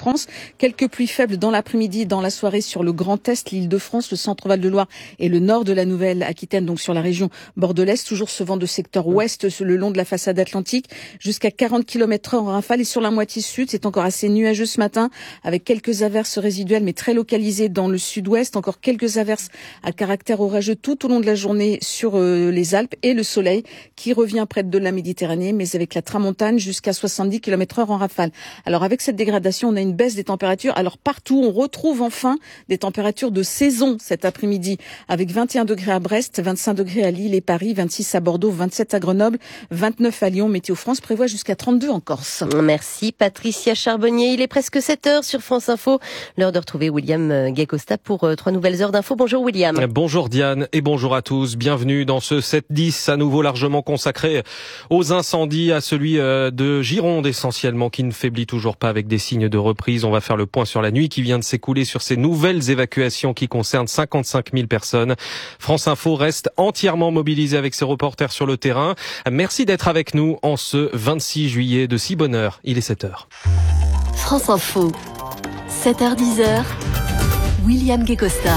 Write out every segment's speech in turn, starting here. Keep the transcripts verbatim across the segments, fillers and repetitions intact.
France. Quelques pluies faibles dans l'après-midi et dans la soirée sur le Grand Est, l'Île-de-France, le centre-Val de Loire et le nord de la Nouvelle-Aquitaine, donc sur la région bordelaise. Toujours ce vent de secteur ouest le long de la façade atlantique, jusqu'à quarante kilomètres heure en rafale. Et sur la moitié sud, c'est encore assez nuageux ce matin, avec quelques averses résiduelles, mais très localisées dans le sud-ouest. Encore quelques averses à caractère orageux tout au long de la journée sur euh, les Alpes, et le soleil qui revient près de la Méditerranée, mais avec la tramontane jusqu'à soixante-dix kilomètres heure en rafale. Alors avec cette dégradation, on a une baisse des températures. Alors partout, on retrouve enfin des températures de saison cet après-midi, avec vingt et un degrés à Brest, vingt-cinq degrés à Lille et Paris, vingt-six à Bordeaux, vingt-sept à Grenoble, vingt-neuf à Lyon. Météo France prévoit jusqu'à trente-deux en Corse. Merci Patricia Charbonnier. Il est presque sept heures sur France Info. L'heure de retrouver William Guécosta pour euh, trois nouvelles heures d'info. Bonjour William. Bonjour Diane et bonjour à tous. Bienvenue dans ce sept dix, à nouveau largement consacré aux incendies, à celui de Gironde essentiellement, qui ne faiblit toujours pas avec des signes de reprise. On va faire le point sur la nuit qui vient de s'écouler, sur ces nouvelles évacuations qui concernent cinquante-cinq mille personnes. France Info reste entièrement mobilisée avec ses reporters sur le terrain. Merci d'être avec nous en ce vingt-six juillet de si bonne heure. Il est sept heures. France Info, sept heures dix, William Guécosta.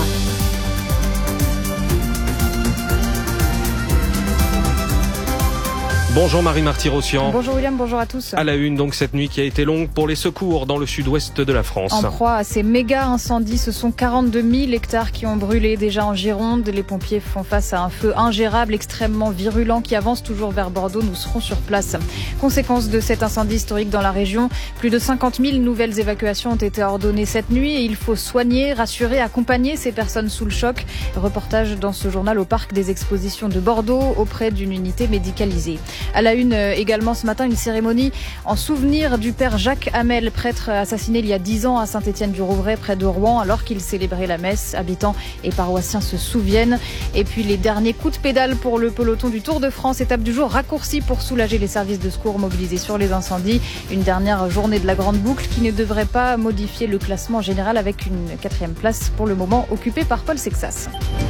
Bonjour Marie Marty-Rossian. Bonjour William, bonjour à tous. À la une, donc, cette nuit qui a été longue pour les secours dans le sud-ouest de la France. En proie à ces méga incendies, ce sont quarante-deux mille hectares qui ont brûlé déjà en Gironde. Les pompiers font face à un feu ingérable, extrêmement virulent, qui avance toujours vers Bordeaux. Nous serons sur place. Conséquence de cet incendie historique dans la région, plus de cinquante mille nouvelles évacuations ont été ordonnées cette nuit, et il faut soigner, rassurer, accompagner ces personnes sous le choc. Reportage dans ce journal au parc des expositions de Bordeaux, auprès d'une unité médicalisée. À la une également ce matin, une cérémonie en souvenir du père Jacques Hamel, prêtre assassiné il y a dix ans à Saint-Étienne-du-Rouvray, près de Rouen, alors qu'il célébrait la messe. Habitants et paroissiens se souviennent. Et puis les derniers coups de pédale pour le peloton du Tour de France. Étape du jour raccourcie pour soulager les services de secours mobilisés sur les incendies. Une dernière journée de la grande boucle qui ne devrait pas modifier le classement général, avec une quatrième place pour le moment occupée par Paul Sexas.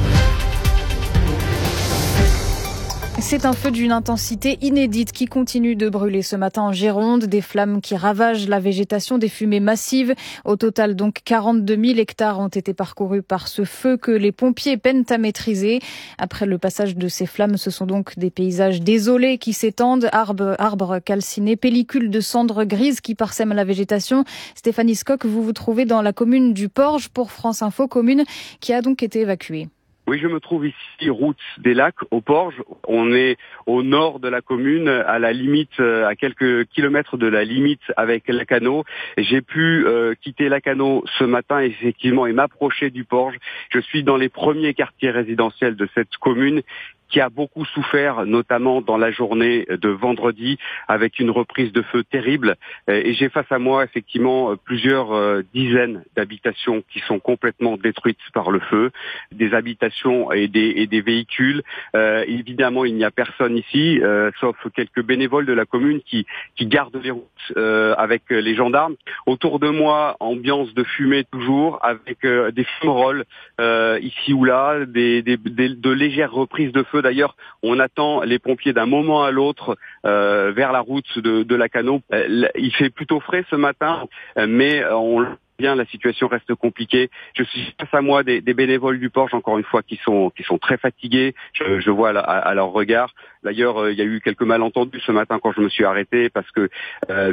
C'est un feu d'une intensité inédite qui continue de brûler ce matin en Gironde. Des flammes qui ravagent la végétation, des fumées massives. Au total, donc, quarante-deux mille hectares ont été parcourus par ce feu que les pompiers peinent à maîtriser. Après le passage de ces flammes, ce sont donc des paysages désolés qui s'étendent. Arbres, arbres calcinés, pellicules de cendres grises qui parsèment la végétation. Stéphanie Skock, vous vous trouvez dans la commune du Porge pour France Info, commune qui a donc été évacuée. Oui, je me trouve ici, route des Lacs, au Porge. On est au nord de la commune, à la limite, à quelques kilomètres de la limite avec Lacanau. J'ai pu euh, quitter Lacanau ce matin, effectivement, et m'approcher du Porge. Je suis dans les premiers quartiers résidentiels de cette commune, qui a beaucoup souffert, notamment dans la journée de vendredi, avec une reprise de feu terrible. Et j'ai face à moi, effectivement, plusieurs dizaines d'habitations qui sont complètement détruites par le feu, des habitations et des, et des véhicules. Euh, évidemment, il n'y a personne ici, euh, sauf quelques bénévoles de la commune qui, qui gardent les routes euh, avec les gendarmes. Autour de moi, ambiance de fumée toujours, avec euh, des fumerolles euh, ici ou là, des, des, des, de légères reprises de feu. D'ailleurs, on attend les pompiers d'un moment à l'autre euh, vers la route de, de Lacanau. Euh, il fait plutôt frais ce matin, euh, mais on le voit bien, la situation reste compliquée. Je suis face à moi des, des bénévoles du Porge, encore une fois, qui sont qui sont très fatigués. Je, je vois à, à leur regard. D'ailleurs, euh, il y a eu quelques malentendus ce matin quand je me suis arrêté, parce que euh,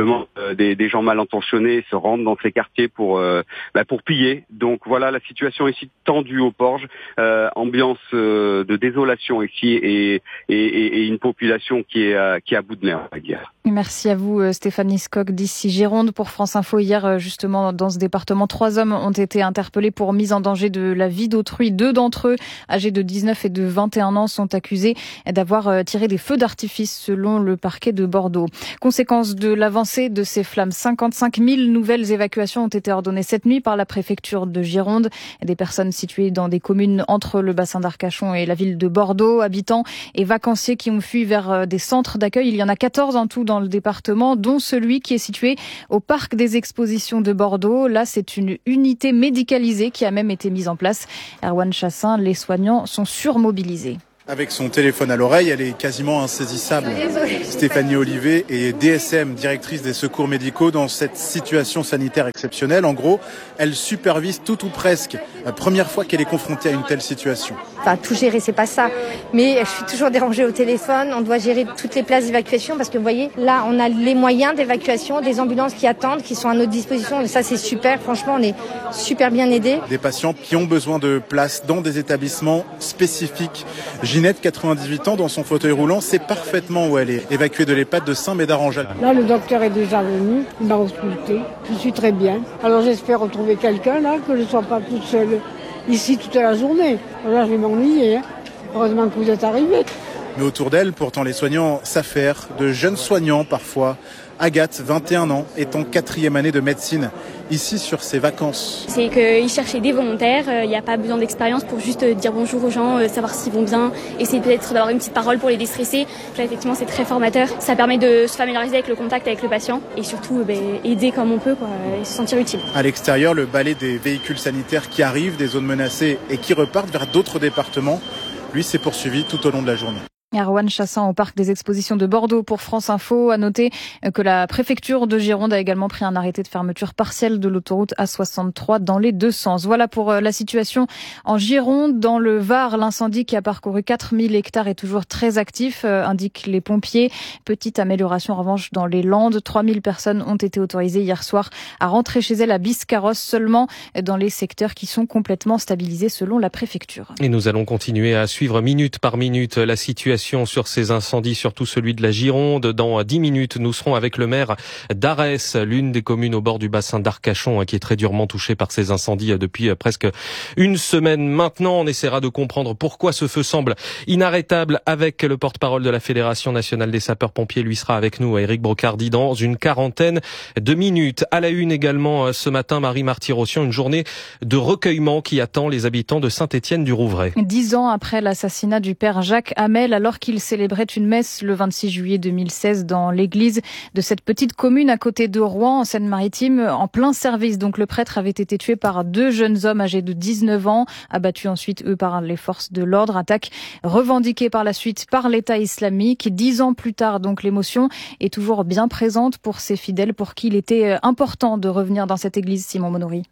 Des, des gens mal intentionnés se rendent dans ces quartiers pour euh, bah pour piller. Donc voilà, la situation ici tendue au Porge, euh, ambiance euh, de désolation ici, et, et, et une population qui est euh, qui est à bout de nerfs, on va dire. Merci à vous Stéphanie Skock d'ici Gironde pour France Info. Hier, justement, dans ce département, trois hommes ont été interpellés pour mise en danger de la vie d'autrui. Deux d'entre eux, âgés de dix-neuf et de vingt et un ans, sont accusés d'avoir tiré des feux d'artifice selon le parquet de Bordeaux. Conséquence de l'avancée de ces flammes, cinquante-cinq mille nouvelles évacuations ont été ordonnées cette nuit par la préfecture de Gironde. Des personnes situées dans des communes entre le bassin d'Arcachon et la ville de Bordeaux, habitants et vacanciers qui ont fui vers des centres d'accueil. Il y en a quatorze en tout dans le département, dont celui qui est situé au parc des expositions de Bordeaux. Là, c'est une unité médicalisée qui a même été mise en place. Erwan Chassin, les soignants sont surmobilisés. Avec son téléphone à l'oreille, elle est quasiment insaisissable. Stéphanie Olivet est D S M, directrice des secours médicaux dans cette situation sanitaire exceptionnelle. En gros, elle supervise tout ou presque. La première fois qu'elle est confrontée à une telle situation. Enfin, tout gérer, c'est pas ça. Mais je suis toujours dérangée au téléphone. On doit gérer toutes les places d'évacuation parce que vous voyez, là, on a les moyens d'évacuation, des ambulances qui attendent, qui sont à notre disposition. Et ça, c'est super. Franchement, on est super bien aidés. Des patients qui ont besoin de place dans des établissements spécifiques. Ginette, quatre-vingt-dix-huit ans, dans son fauteuil roulant, sait parfaitement où elle est. Évacuée de l'EHPAD de Saint-Médard-en-Jalles. Là, le docteur est déjà venu. Il m'a ausculté. Je suis très bien. Alors, j'espère retrouver quelqu'un, là, que je ne sois pas toute seule ici toute la journée. Là, je vais m'ennuyer. Hein. Heureusement que vous êtes arrivés. Mais autour d'elle, pourtant, les soignants s'affairent, de jeunes soignants parfois. Agathe, vingt et un ans, est en quatrième année de médecine, ici sur ses vacances. C'est qu'ils cherchaient des volontaires, il n'y a pas besoin d'expérience pour juste dire bonjour aux gens, savoir s'ils vont bien, essayer peut-être d'avoir une petite parole pour les déstresser. Là, effectivement, c'est très formateur. Ça permet de se familiariser avec le contact avec le patient et surtout ben, aider comme on peut quoi, et se sentir utile. À l'extérieur, le balai des véhicules sanitaires qui arrivent des zones menacées et qui repartent vers d'autres départements, lui, s'est poursuivi tout au long de la journée. Erwan Chassin au parc des expositions de Bordeaux pour France Info. À noter que la préfecture de Gironde a également pris un arrêté de fermeture partielle de l'autoroute A soixante-trois dans les deux sens. Voilà pour la situation en Gironde. Dans le Var, l'incendie qui a parcouru quatre mille hectares est toujours très actif, euh, indiquent les pompiers. Petite amélioration en revanche dans les Landes. trois mille personnes ont été autorisées hier soir à rentrer chez elles à Biscarrosse, seulement dans les secteurs qui sont complètement stabilisés selon la préfecture. Et nous allons continuer à suivre minute par minute la situation sur ces incendies, surtout celui de la Gironde. Dans dix minutes, nous serons avec le maire d'Arès, l'une des communes au bord du bassin d'Arcachon, qui est très durement touchée par ces incendies depuis presque une semaine maintenant. On essaiera de comprendre pourquoi ce feu semble inarrêtable avec le porte-parole de la Fédération nationale des sapeurs-pompiers. Lui sera avec nous, Éric Brocardi, dans une quarantaine de minutes. À la une également ce matin, Marie Marty-Rossian, une journée de recueillement qui attend les habitants de Saint-Étienne-du-Rouvray. Dix ans après l'assassinat du père Jacques Hamel, alors qu'il célébrait une messe le vingt-six juillet deux mille seize dans l'église de cette petite commune à côté de Rouen, en Seine-Maritime, en plein service. Donc le prêtre avait été tué par deux jeunes hommes âgés de dix-neuf ans, abattus ensuite eux par les forces de l'ordre. Attaque revendiquée par la suite par l'État islamique. Dix ans plus tard, donc l'émotion est toujours bien présente pour ces fidèles pour qui il était important de revenir dans cette église. Simon Monory.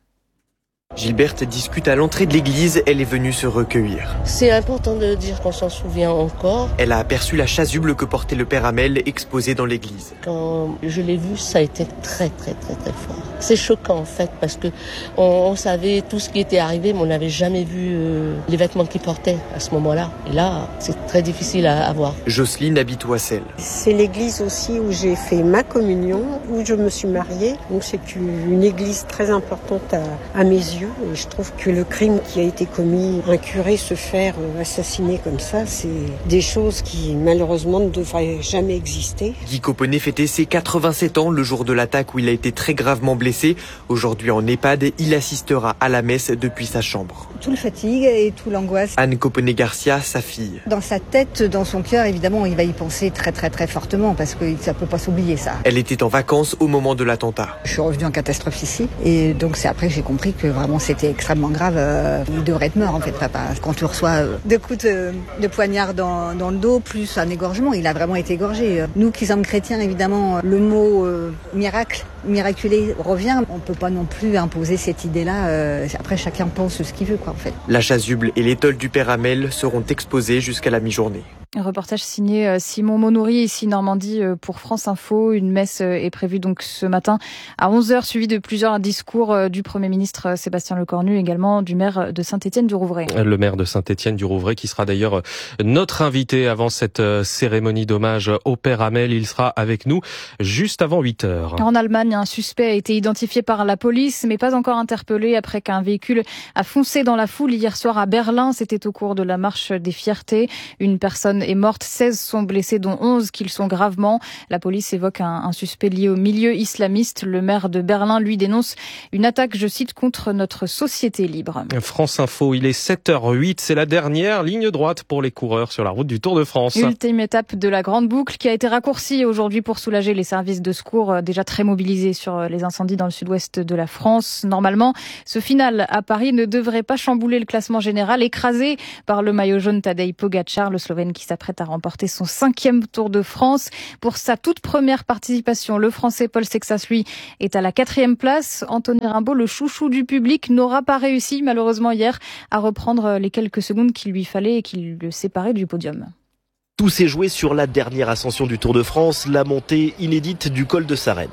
Gilberte discute à l'entrée de l'église, elle est venue se recueillir. C'est important de dire qu'on s'en souvient encore. Elle a aperçu la chasuble que portait le père Hamel exposée dans l'église. Quand je l'ai vu, ça a été très très très très fort. C'est choquant en fait parce que on, on savait tout ce qui était arrivé mais on n'avait jamais vu euh, les vêtements qu'il portait à ce moment-là. Et là, c'est très difficile à, à voir. Jocelyne habite Oissel. C'est l'église aussi où j'ai fait ma communion, où je me suis mariée. Donc c'est une église très importante à, à mes yeux. Et je trouve que le crime qui a été commis, un curé se faire assassiner comme ça, c'est des choses qui malheureusement ne devraient jamais exister. Guy Coponnet fêtait ses quatre-vingt-sept ans le jour de l'attaque où il a été très gravement blessé. Aujourd'hui en EHPAD, il assistera à la messe depuis sa chambre. Tout le fatigue et tout l'angoisse. Anne Coponnet-Garcia, sa fille. Dans sa tête, dans son cœur, évidemment, il va y penser très très très fortement parce que ça peut pas s'oublier ça. Elle était en vacances au moment de l'attentat. Je suis revenue en catastrophe ici et donc c'est après que j'ai compris que vraiment c'était extrêmement grave. Euh, il devrait être mort en fait, papa. Quand tu reçois euh, deux coups de, de poignard dans, dans le dos, plus un égorgement, il a vraiment été égorgé. Nous qui sommes chrétiens, évidemment, le mot euh, miracle, miraculé revient. On peut pas non plus imposer cette idée-là. Euh, après, chacun pense ce qu'il veut, quoi, en fait. La chasuble et l'étole du père Hamel seront exposés jusqu'à la mi-journée. Un reportage signé Simon Monory, ici Normandie pour France Info. Une messe est prévue donc ce matin à onze heures, suivie de plusieurs discours du Premier ministre Sébastien Lecornu, également du maire de Saint-Étienne-du-Rouvray. Le maire de Saint-Étienne-du-Rouvray qui sera d'ailleurs notre invité avant cette cérémonie d'hommage au père Hamel. Il sera avec nous juste avant huit heures. En Allemagne, un suspect a été identifié par la police, mais pas encore interpellé après qu'un véhicule a foncé dans la foule hier soir à Berlin. C'était au cours de la marche des fiertés. Une personne personne est morte, seize sont blessés, dont onze qui le sont gravement. La police évoque un, un suspect lié au milieu islamiste. Le maire de Berlin, lui, dénonce une attaque, je cite, contre notre société libre. France Info, il est sept heures huit, c'est la dernière ligne droite pour les coureurs sur la route du Tour de France. Ultime étape de la grande boucle qui a été raccourcie aujourd'hui pour soulager les services de secours déjà très mobilisés sur les incendies dans le sud-ouest de la France. Normalement, ce final à Paris ne devrait pas chambouler le classement général, écrasé par le maillot jaune Tadej Pogačar, le Slovène qui s'apprête à remporter son cinquième Tour de France. Pour sa toute première participation, le Français Paul Sexas, lui, est à la quatrième place. Anthony Rimbaud, le chouchou du public, n'aura pas réussi malheureusement hier à reprendre les quelques secondes qu'il lui fallait et qui le séparaient du podium. Tout s'est joué sur la dernière ascension du Tour de France, la montée inédite du col de Sarenne.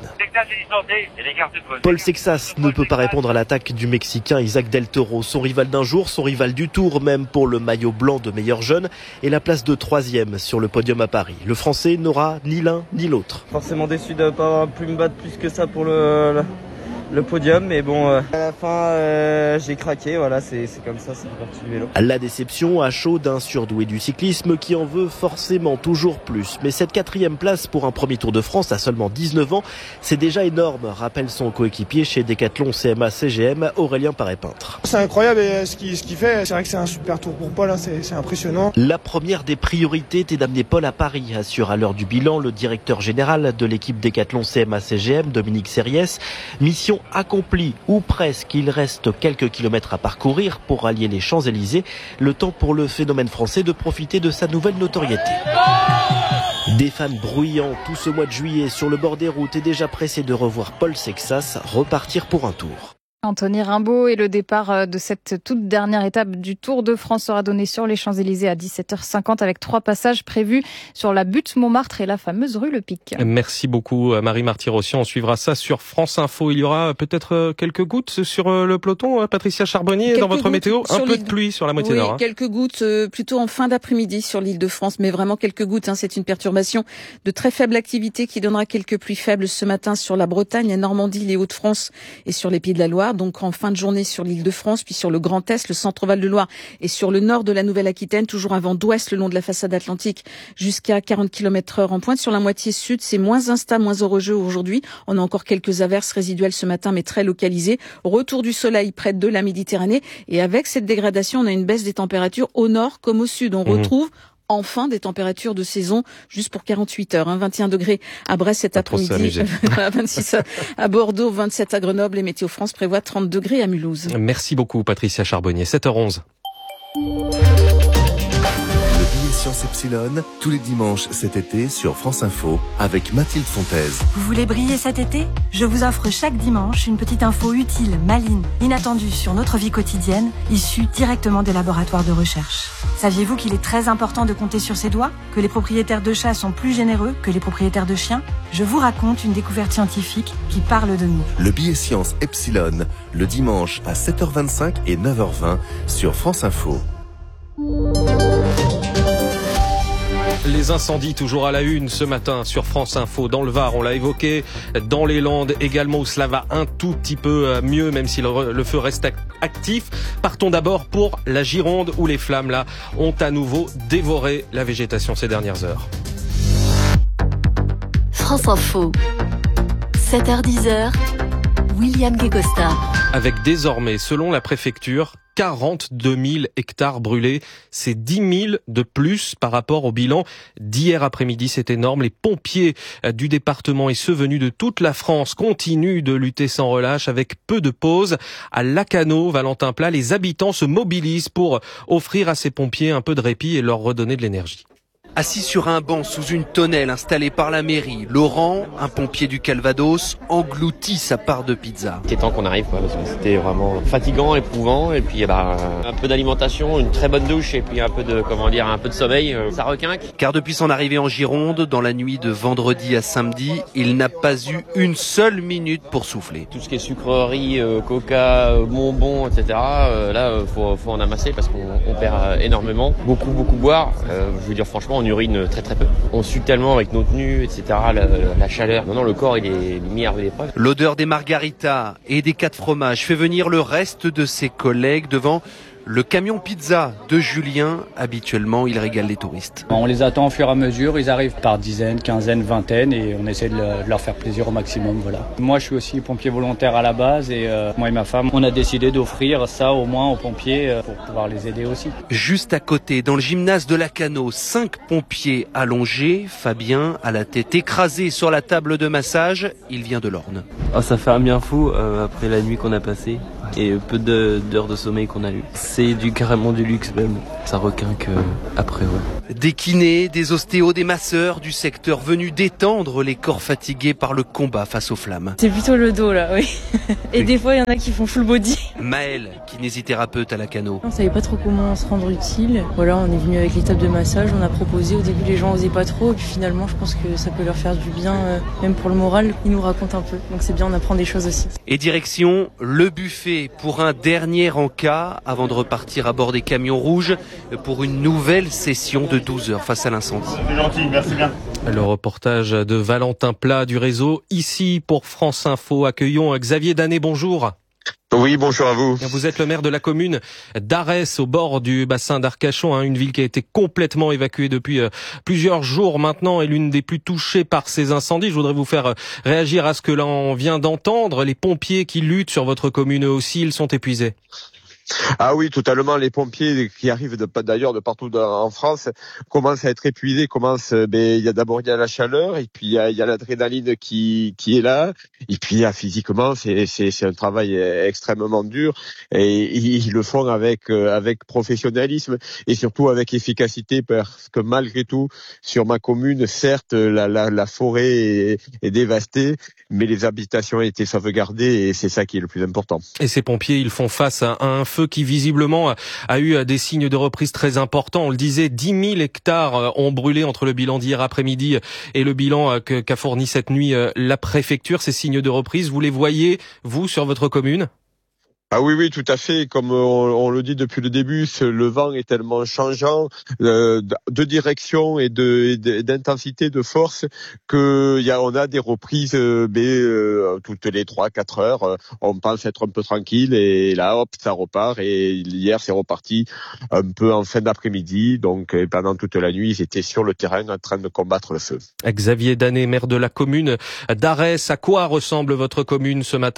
Paul Sexas ne peut pas répondre à l'attaque du Mexicain Isaac Del Toro, son rival d'un jour, son rival du Tour, même pour le maillot blanc de meilleur jeune, et la place de troisième sur le podium à Paris. Le Français n'aura ni l'un ni l'autre. Forcément déçu de ne pas avoir pu me battre plus que ça pour le... le... le podium, mais bon, euh, à la fin, euh, j'ai craqué, voilà, c'est, c'est comme ça, c'est parti du vélo. La déception à chaud d'un surdoué du cyclisme qui en veut forcément toujours plus. Mais cette quatrième place pour un premier Tour de France à seulement dix-neuf ans, c'est déjà énorme, rappelle son coéquipier chez Decathlon C M A C G M, Aurélien Paré-Peintre. C'est incroyable et ce qu'il, ce qu'il fait, c'est vrai que c'est un super tour pour Paul, hein, c'est, c'est impressionnant. La première des priorités était d'amener Paul à Paris, assure à l'heure du bilan le directeur général de l'équipe Decathlon C M A C G M, Dominique Sériès. Mission accompli, ou presque. Il reste quelques kilomètres à parcourir pour rallier les Champs-Élysées. Le temps pour le phénomène français de profiter de sa nouvelle notoriété. Des fans bruyants tout ce mois de juillet sur le bord des routes et déjà pressés de revoir Paul Sexas repartir pour un tour. Anthony Rimbaud et le départ de cette toute dernière étape du Tour de France sera donné sur les Champs-Élysées à dix-sept heures cinquante avec trois passages prévus sur la butte Montmartre et la fameuse rue Le Pic. Merci beaucoup Marie Martyrossian. On suivra ça sur France Info. Il y aura peut-être quelques gouttes sur le peloton, Patricia Charbonnier, quelques dans votre météo. Un peu de pluie sur la moitié oui, nord. Hein. Quelques gouttes euh, plutôt en fin d'après-midi sur l'île de France, mais vraiment quelques gouttes. Hein. C'est une perturbation de très faible activité qui donnera quelques pluies faibles ce matin sur la Bretagne, la Normandie, les Hauts-de-France et sur les Pays de la Loire. Donc en fin de journée sur l'île de France, puis sur le Grand Est, le Centre-Val de Loire et sur le nord de la Nouvelle-Aquitaine, toujours un vent d'ouest le long de la façade atlantique jusqu'à quarante kilomètres heure en pointe. Sur la moitié sud, c'est moins instable, moins orageux aujourd'hui. On a encore quelques averses résiduelles ce matin, mais très localisées. Retour du soleil près de la Méditerranée. Et avec cette dégradation, on a une baisse des températures au nord comme au sud. On mmh. retrouve enfin des températures de saison juste pour quarante-huit heures. Hein. vingt et un degrés à Brest cet après-midi, vingt-six à Bordeaux, vingt-sept à Grenoble et Météo France prévoit trente degrés à Mulhouse. Merci beaucoup Patricia Charbonnier. sept heures onze. Sciences Epsilon, tous les dimanches cet été sur France Info avec Mathilde Fontaise. Vous voulez briller cet été ? Je vous offre chaque dimanche une petite info utile, maligne, inattendue sur notre vie quotidienne, issue directement des laboratoires de recherche. Saviez-vous qu'il est très important de compter sur ses doigts ? Que les propriétaires de chats sont plus généreux que les propriétaires de chiens ? Je vous raconte une découverte scientifique qui parle de nous. Le billet Sciences Epsilon, le dimanche à sept heures vingt-cinq et neuf heures vingt sur France Info. Les incendies toujours à la une ce matin sur France Info. Dans le Var, on l'a évoqué, dans les Landes également où cela va un tout petit peu mieux même si le, le feu reste actif. Partons d'abord pour la Gironde où les flammes là ont à nouveau dévoré la végétation ces dernières heures. France Info, sept heures dix, William Guécosta. Avec désormais, selon la préfecture, quarante-deux mille hectares brûlés. C'est dix mille de plus par rapport au bilan d'hier après-midi. C'est énorme. Les pompiers du département et ceux venus de toute la France continuent de lutter sans relâche avec peu de pause. À Lacanau, Valentin Plat, les habitants se mobilisent pour offrir à ces pompiers un peu de répit et leur redonner de l'énergie. Assis sur un banc sous une tonnelle installée par la mairie, Laurent, un pompier du Calvados, engloutit sa part de pizza. C'était temps qu'on arrive, quoi, parce que c'était vraiment fatigant, éprouvant, et puis bah, un peu d'alimentation, une très bonne douche, et puis un peu de, comment dire, un peu de sommeil, ça requinque. Car depuis son arrivée en Gironde, dans la nuit de vendredi à samedi, il n'a pas eu une seule minute pour souffler. Tout ce qui est sucreries, euh, coca, euh, bonbons, et cetera, euh, là, euh, faut, faut en amasser parce qu'on on perd euh, énormément. Beaucoup, beaucoup boire. Euh, je veux dire, franchement, on urine très très peu. On sue tellement avec nos tenues, et cetera, la, la chaleur. Non, non, le corps, il est mis à rude épreuve. L'odeur des margaritas et des quatre fromages fait venir le reste de ses collègues devant Le camion pizza de Julien, habituellement, il régale les touristes. On les attend au fur et à mesure, ils arrivent par dizaines, quinzaines, vingtaines et on essaie de leur faire plaisir au maximum. Voilà. Moi, je suis aussi pompier volontaire à la base et euh, moi et ma femme, on a décidé d'offrir ça au moins aux pompiers euh, pour pouvoir les aider aussi. Juste à côté, dans le gymnase de Lacanau, cinq pompiers allongés. Fabien a la tête écrasée sur la table de massage. Il vient de l'Orne. Oh, ça fait un bien fou euh, après la nuit qu'on a passée et peu de, d'heures de sommeil qu'on a eu. C'est du carrément du luxe même. Ça requinque euh, après, ouais. Des kinés, des ostéos, des masseurs du secteur venus détendre les corps fatigués par le combat face aux flammes. C'est plutôt le dos là, oui. Et oui. Des fois il y en a qui font full body. Maëlle, kinésithérapeute à Lacanau. On savait pas trop comment se rendre utile. Voilà, on est venu avec les tables de massage, on a proposé. Au début les gens osaient pas trop et puis finalement je pense que ça peut leur faire du bien, euh, même pour le moral. Ils nous racontent un peu, donc c'est bien, on apprend des choses aussi. Et direction le buffet pour un dernier encas avant de repartir à bord des camions rouges pour une nouvelle session de douze heures face à l'incendie. C'est gentil, merci bien. Le reportage de Valentin Plat du réseau ici pour France Info. Accueillons Xavier Danet, bonjour. Oui, bonjour à vous. Vous êtes le maire de la commune d'Arès, au bord du bassin d'Arcachon, hein, une ville qui a été complètement évacuée depuis euh, plusieurs jours maintenant et l'une des plus touchées par ces incendies. Je voudrais vous faire euh, réagir à ce que l'on vient d'entendre. Les pompiers qui luttent sur votre commune, eux aussi, ils sont épuisés. Ah oui, totalement. Les pompiers qui arrivent de, d'ailleurs de partout en France commencent à être épuisés. Commencent, ben, il y a d'abord il y a la chaleur et puis il y a, il y a l'adrénaline qui qui est là. Et puis là, physiquement, c'est c'est c'est un travail extrêmement dur et ils le font avec avec professionnalisme et surtout avec efficacité parce que malgré tout, sur ma commune, certes, la la, la forêt est, est dévastée, mais les habitations ont été sauvegardées et c'est ça qui est le plus important. Et ces pompiers, ils font face à un feu qui visiblement a eu des signes de reprise très importants. On le disait, dix mille hectares ont brûlé entre le bilan d'hier après-midi et le bilan qu'a fourni cette nuit la préfecture. Ces signes de reprise, vous les voyez, vous, sur votre commune ? Ah oui, oui, tout à fait. Comme on, on le dit depuis le début, le vent est tellement changeant euh, de direction et de et d'intensité, de force, que y a, on a des reprises euh, euh, toutes les trois, quatre heures. On pense être un peu tranquille et là, hop, ça repart. Et hier, c'est reparti un peu en fin d'après-midi. Donc, pendant toute la nuit, ils étaient sur le terrain en train de combattre le feu. Xavier Danet, maire de la commune d'Arès. À quoi ressemble votre commune ce matin ?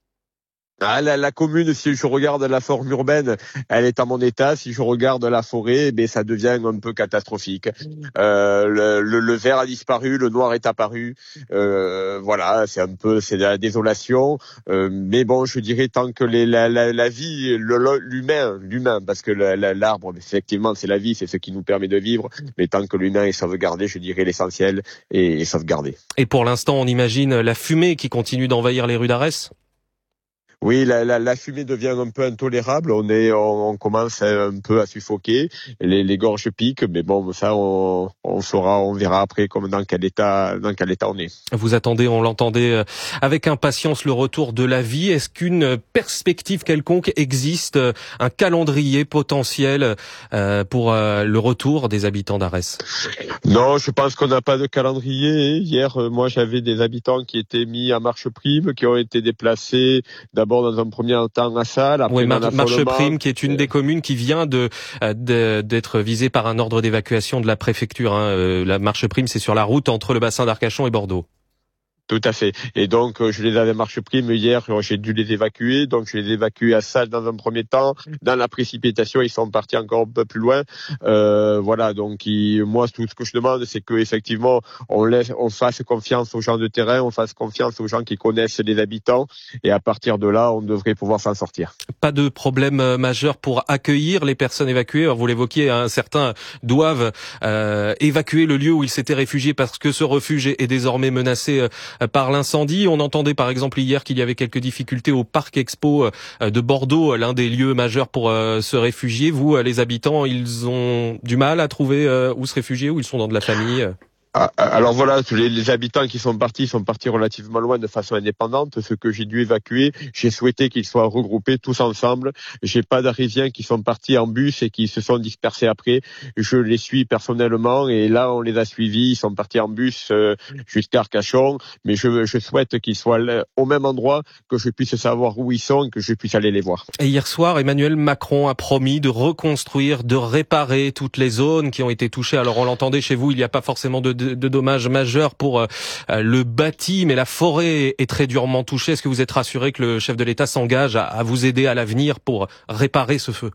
Ah, la, la commune, si je regarde la forme urbaine, elle est à mon état. Si je regarde la forêt, ben ça devient un peu catastrophique. Euh, le, le, le vert a disparu, le noir est apparu. Euh, voilà, c'est un peu, c'est de la désolation. Euh, mais bon, je dirais tant que les, la, la, la vie, le, l'humain, l'humain, parce que la, la, l'arbre, effectivement, c'est la vie, c'est ce qui nous permet de vivre. Mais tant que l'humain est sauvegardé, je dirais l'essentiel est, est sauvegardé. Et pour l'instant, on imagine la fumée qui continue d'envahir les rues d'Arès ? Oui, la, la, la fumée devient un peu intolérable. On est, on, on commence un peu à suffoquer. Les, les gorges piquent, mais bon, ça, on, on saura, on verra après comme dans quel état, dans quel état on est. Vous attendez, on l'entendait avec impatience, le retour de la vie. Est-ce qu'une perspective quelconque existe, un calendrier potentiel euh, pour euh, le retour des habitants d'Arès ? Non, je pense qu'on n'a pas de calendrier. Hier, moi, j'avais des habitants qui étaient mis à marche prime, qui ont été déplacés d'abord dans un premier temps à Salles, après oui, Mar- Marche Prime, qui est une des communes qui vient de, de d'être visée par un ordre d'évacuation de la préfecture. Hein. Euh, la Marche Prime, c'est sur la route entre le bassin d'Arcachon et Bordeaux. Tout à fait. Et donc, je les avais marche prime hier, j'ai dû les évacuer. Donc, je les ai évacués à Salles dans un premier temps. Dans la précipitation, ils sont partis encore un peu plus loin. Euh, voilà. Donc, ils, moi, tout ce que je demande, c'est que effectivement, on laisse, on fasse confiance aux gens de terrain, on fasse confiance aux gens qui connaissent les habitants. Et à partir de là, on devrait pouvoir s'en sortir. Pas de problème majeur pour accueillir les personnes évacuées. Alors, vous l'évoquiez, hein, certains doivent euh, évacuer le lieu où ils s'étaient réfugiés parce que ce refuge est, est désormais menacé euh, par l'incendie. On entendait par exemple hier qu'il y avait quelques difficultés au Parc Expo de Bordeaux, l'un des lieux majeurs pour se réfugier. Vous, les habitants, ils ont du mal à trouver où se réfugier, ou ils sont dans de la famille ? Alors voilà, les, les habitants qui sont partis sont partis relativement loin de façon indépendante. Ce que j'ai dû évacuer, j'ai souhaité qu'ils soient regroupés tous ensemble. J'ai pas d'Arisiens qui sont partis en bus et qui se sont dispersés après. Je les suis personnellement et là on les a suivis. Ils sont partis en bus euh, jusqu'à Arcachon, mais je, je souhaite qu'ils soient là, au même endroit, que je puisse savoir où ils sont et que je puisse aller les voir. Et hier soir, Emmanuel Macron a promis de reconstruire, de réparer toutes les zones qui ont été touchées. Alors on l'entendait chez vous, il n'y a pas forcément de, de, de dommages majeurs pour euh, le bâti, mais la forêt est très durement touchée. Est-ce que vous êtes rassuré que le chef de l'État s'engage à, à vous aider à l'avenir pour réparer ce feu ?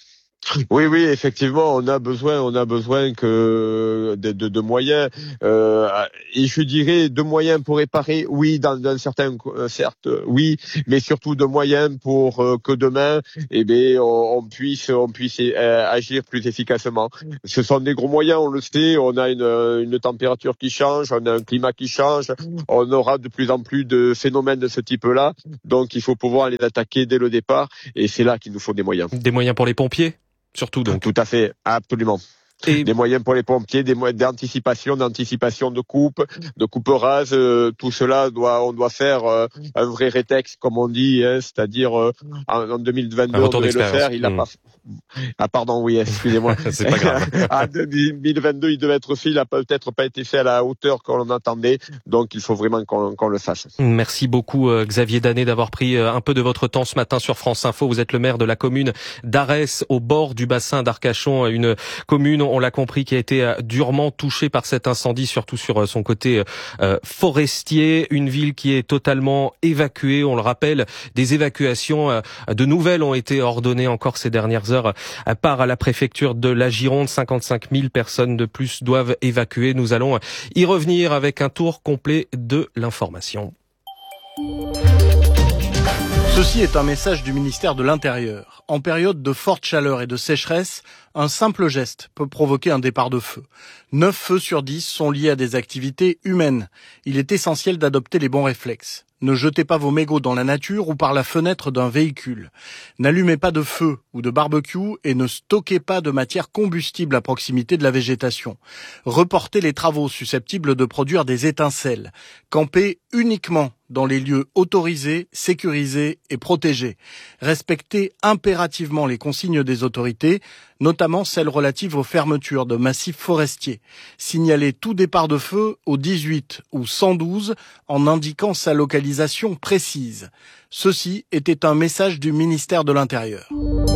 Oui, oui, effectivement, on a besoin, on a besoin que de, de, de moyens. Euh, et je dirais de moyens pour réparer, oui, dans, dans certains, certes, oui, mais surtout de moyens pour euh, que demain, eh bien, on, on puisse, on puisse euh, agir plus efficacement. Ce sont des gros moyens, on le sait. On a une, une température qui change, on a un climat qui change. On aura de plus en plus de phénomènes de ce type-là. Donc, il faut pouvoir les attaquer dès le départ. Et c'est là qu'il nous faut des moyens. Des moyens pour les pompiers ? Surtout donc. Tout à fait, absolument. Et des moyens pour les pompiers, des moyens d'anticipation, d'anticipation de coupe, de coupe rase, euh, tout cela doit, on doit faire euh, un vrai rétex, comme on dit, hein, c'est-à-dire euh, en, en deux mille vingt-deux on devait le faire, il a mmh. pas. Ah pardon, oui, excusez-moi. C'est pas grave. En deux mille vingt-deux, il devait être fait, il a peut-être pas été fait à la hauteur qu'on attendait, donc il faut vraiment qu'on, qu'on le fasse. Merci beaucoup Xavier Danet d'avoir pris un peu de votre temps ce matin sur France Info. Vous êtes le maire de la commune d'Arès, au bord du bassin d'Arcachon, une commune, on l'a compris, qui a été durement touchée par cet incendie, surtout sur son côté euh, forestier. Une ville qui est totalement évacuée. On le rappelle, des évacuations euh, de nouvelles ont été ordonnées encore ces dernières heures par la préfecture de la Gironde. cinquante-cinq mille personnes de plus doivent évacuer. Nous allons y revenir avec un tour complet de l'information. Ceci est un message du ministère de l'Intérieur. En période de forte chaleur et de sécheresse, un simple geste peut provoquer un départ de feu. neuf feux sur dix sont liés à des activités humaines. Il est essentiel d'adopter les bons réflexes. Ne jetez pas vos mégots dans la nature ou par la fenêtre d'un véhicule. N'allumez pas de feu ou de barbecue et ne stockez pas de matière combustible à proximité de la végétation. Reportez les travaux susceptibles de produire des étincelles. Campez uniquement dans les lieux autorisés, sécurisés et protégés. Respectez impérativement les consignes des autorités, notamment celles relatives aux fermetures de massifs forestiers. Signalez tout départ de feu au dix-huit ou cent douze en indiquant sa localisation précise. Ceci était un message du ministère de l'Intérieur.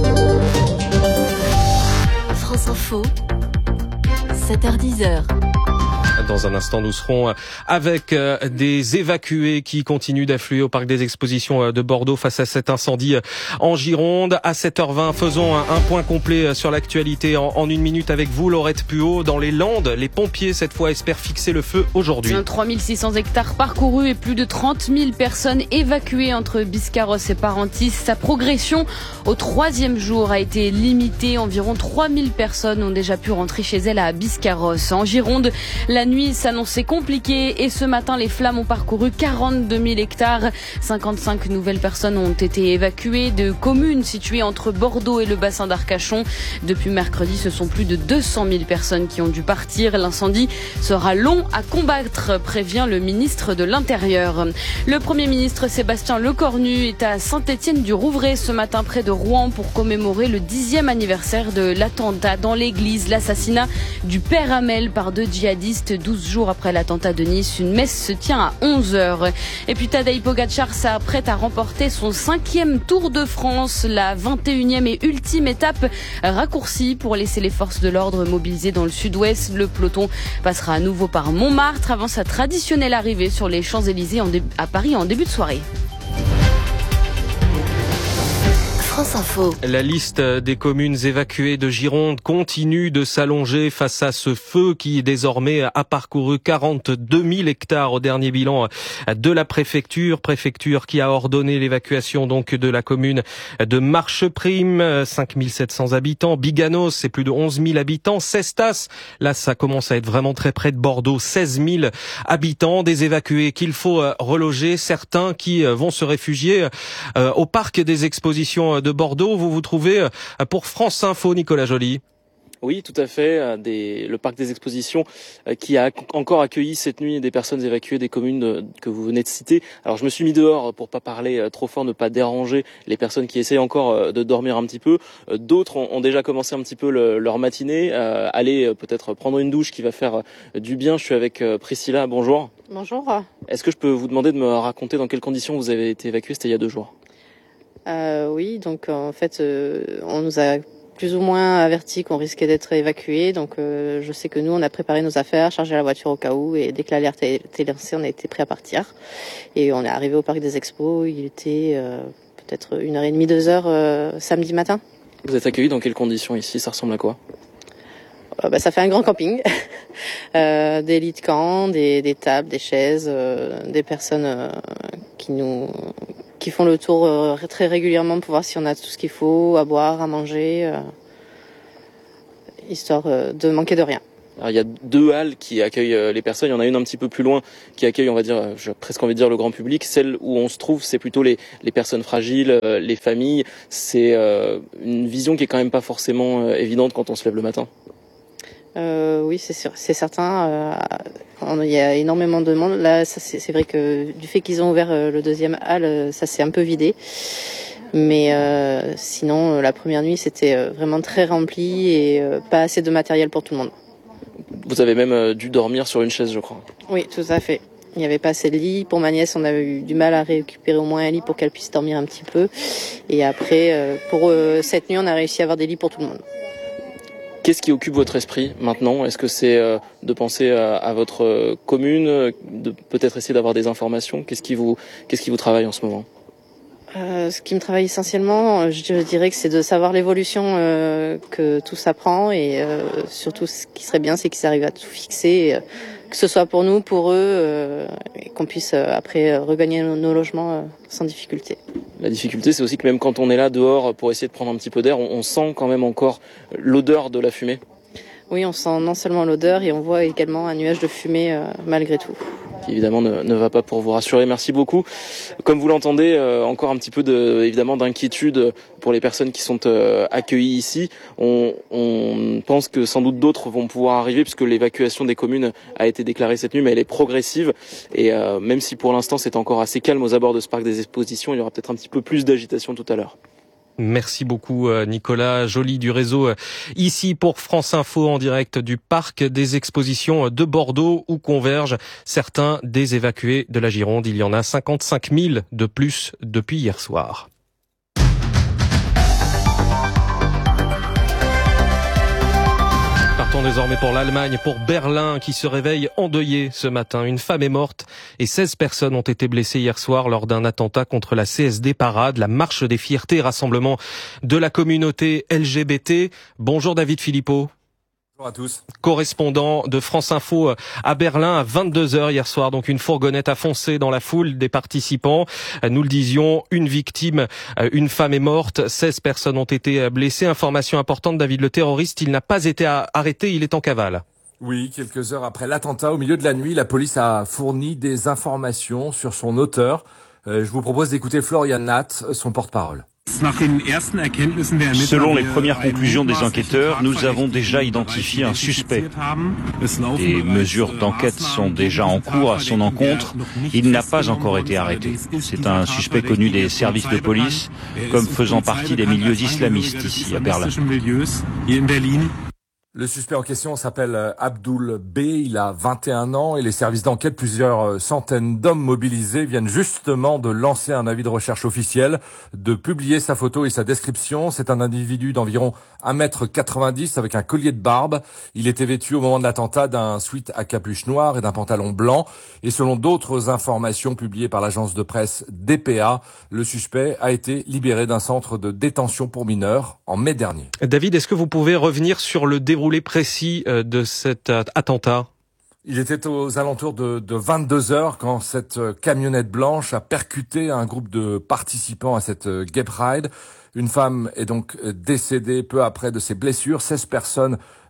France Info, sept heures dix. Dans un instant, nous serons avec des évacués qui continuent d'affluer au parc des expositions de Bordeaux face à cet incendie en Gironde. À sept heures vingt, faisons un point complet sur l'actualité en, en une minute avec vous, Laurette Puot. Dans les Landes, les pompiers, cette fois, espèrent fixer le feu aujourd'hui. trois mille six cents hectares parcourus et plus de trente mille personnes évacuées entre Biscarrosse et Parentis. Sa progression au troisième jour a été limitée. Environ trois mille personnes ont déjà pu rentrer chez elles à Biscarrosse. En Gironde, la nuit s'annonçait compliquée et ce matin, les flammes ont parcouru quarante-deux mille hectares. cinquante-cinq nouvelles personnes ont été évacuées de communes situées entre Bordeaux et le bassin d'Arcachon. Depuis mercredi, ce sont plus de deux cent mille personnes qui ont dû partir. L'incendie sera long à combattre, prévient le ministre de l'Intérieur. Le Premier ministre Sébastien Lecornu est à Saint-Étienne-du-Rouvray ce matin près de Rouen pour commémorer le dixième anniversaire de l'attentat dans l'église, l'assassinat du père Hamel par deux djihadistes. douze jours après l'attentat de Nice, une messe se tient à onze heures. Et puis Tadej Pogačar s'apprête à remporter son cinquième Tour de France, la vingt et unième et ultime étape raccourcie pour laisser les forces de l'ordre mobilisées dans le sud-ouest. Le peloton passera à nouveau par Montmartre avant sa traditionnelle arrivée sur les Champs-Élysées en dé- à Paris en début de soirée. France Info. La liste des communes évacuées de Gironde continue de s'allonger face à ce feu qui désormais a parcouru quarante-deux mille hectares au dernier bilan de la préfecture. Préfecture qui a ordonné l'évacuation donc de la commune de Marcheprime, cinq mille sept cents habitants. Biganos, c'est plus de onze mille habitants. Cestas, là ça commence à être vraiment très près de Bordeaux, seize mille habitants. Des évacués qu'il faut reloger. Certains qui vont se réfugier au parc des expositions de Bordeaux. Vous vous trouvez pour France Info, Nicolas Joly. Oui, tout à fait. Des, le parc des expositions qui a encore accueilli cette nuit des personnes évacuées des communes que vous venez de citer. Alors je me suis mis dehors pour pas parler trop fort, ne pas déranger les personnes qui essayent encore de dormir un petit peu. D'autres ont déjà commencé un petit peu le, leur matinée, euh, aller peut-être prendre une douche qui va faire du bien. Je suis avec Priscilla, bonjour. Bonjour. Est-ce que je peux vous demander de me raconter dans quelles conditions vous avez été évacuée? C'était il y a deux jours. Euh, oui, donc en fait, euh, on nous a plus ou moins averti qu'on risquait d'être évacués. Donc euh, je sais que nous, on a préparé nos affaires, chargé la voiture au cas où, et dès que l'alerte a été lancée, on a été prêts à partir. Et on est arrivé au parc des expos, il était euh, peut-être une heure et demie, deux heures euh, samedi matin. Vous êtes accueillis dans quelles conditions ici? Ça ressemble à quoi? euh, bah, Ça fait un grand camping. euh, des lits de camp, des, des tables, des chaises, euh, des personnes euh, qui nous... qui font le tour euh, très régulièrement pour voir si on a tout ce qu'il faut, à boire, à manger, euh, histoire euh, de manquer de rien. Alors, il y a deux halles qui accueillent euh, les personnes. Il y en a une un petit peu plus loin qui accueille, on va dire, euh, j'ai presque envie de dire le grand public. Celle où on se trouve, c'est plutôt les, les personnes fragiles, euh, les familles. C'est euh, une vision qui est quand même pas forcément euh, évidente quand on se lève le matin. Euh, oui, c'est sûr, c'est certain. Euh, il y a énormément de monde. Là, ça, c'est, c'est vrai que du fait qu'ils ont ouvert euh, le deuxième hall, ça s'est un peu vidé. Mais euh, sinon, euh, la première nuit, c'était euh, vraiment très rempli et euh, pas assez de matériel pour tout le monde. Vous avez même euh, dû dormir sur une chaise, je crois. Oui, tout à fait. Il n'y avait pas assez de lit. Pour ma nièce, on avait eu du mal à récupérer au moins un lit pour qu'elle puisse dormir un petit peu. Et après, euh, pour euh, cette nuit, on a réussi à avoir des lits pour tout le monde. Qu'est-ce qui occupe votre esprit maintenant? Est-ce que c'est euh, de penser à, à votre euh, commune, de peut-être essayer d'avoir des informations? Qu'est-ce qui vous, qu'est-ce qui vous travaille en ce moment? Euh, ce qui me travaille essentiellement, je dirais que c'est de savoir l'évolution euh, que tout ça prend et euh, surtout ce qui serait bien, c'est qu'ils arrivent à tout fixer, euh, que ce soit pour nous, pour eux, euh, et qu'on puisse euh, après regagner nos, nos logements euh, sans difficulté. La difficulté, c'est aussi que même quand on est là dehors pour essayer de prendre un petit peu d'air, on, on sent quand même encore l'odeur de la fumée. Oui, on sent non seulement l'odeur et on voit également un nuage de fumée euh, malgré tout. Qui évidemment ne, ne va pas pour vous rassurer. Merci beaucoup. Comme vous l'entendez, euh, encore un petit peu de, évidemment d'inquiétude pour les personnes qui sont euh, accueillies ici. On, on pense que sans doute d'autres vont pouvoir arriver puisque l'évacuation des communes a été déclarée cette nuit, mais elle est progressive. Et euh, même si pour l'instant c'est encore assez calme aux abords de ce parc des expositions, il y aura peut-être un petit peu plus d'agitation tout à l'heure. Merci beaucoup Nicolas Joly du réseau ici pour France Info en direct du parc des expositions de Bordeaux où convergent certains des évacués de la Gironde. Il y en a cinquante-cinq mille de plus depuis hier soir. Partons désormais pour l'Allemagne, pour Berlin qui se réveille endeuillé ce matin. Une femme est morte et seize personnes ont été blessées hier soir lors d'un attentat contre la C S D Parade, la marche des fiertés, rassemblement de la communauté L G B T. Bonjour David Philippot. Bonjour à tous. Correspondant de France Info à Berlin à vingt-deux heures hier soir. Donc une fourgonnette a foncé dans la foule des participants. Nous le disions, une victime, une femme est morte, seize personnes ont été blessées. Information importante, David, le terroriste, il n'a pas été arrêté, il est en cavale. Oui, quelques heures après l'attentat, au milieu de la nuit, la police a fourni des informations sur son auteur. Euh, je vous propose d'écouter Florian Nath, son porte-parole. Selon les premières conclusions des enquêteurs, nous avons déjà identifié un suspect. Des mesures d'enquête sont déjà en cours à son encontre. Il n'a pas encore été arrêté. C'est un suspect connu des services de police, comme faisant partie des milieux islamistes ici à Berlin. Le suspect en question s'appelle Abdul B, il a vingt et un ans et les services d'enquête, plusieurs centaines d'hommes mobilisés, viennent justement de lancer un avis de recherche officiel, de publier sa photo et sa description. C'est un individu d'environ un mètre quatre-vingt-dix avec un collier de barbe. Il était vêtu au moment de l'attentat d'un sweat à capuche noire et d'un pantalon blanc. Et selon d'autres informations publiées par l'agence de presse D P A, le suspect a été libéré d'un centre de détention pour mineurs en mai dernier. David, est-ce que vous pouvez revenir sur le déroulé précis de cet attentat? Il était aux alentours de, de vingt-deux heures quand cette camionnette blanche a percuté un groupe de participants à cette Gay Pride. Une femme est donc décédée peu après de ses blessures. seize personnes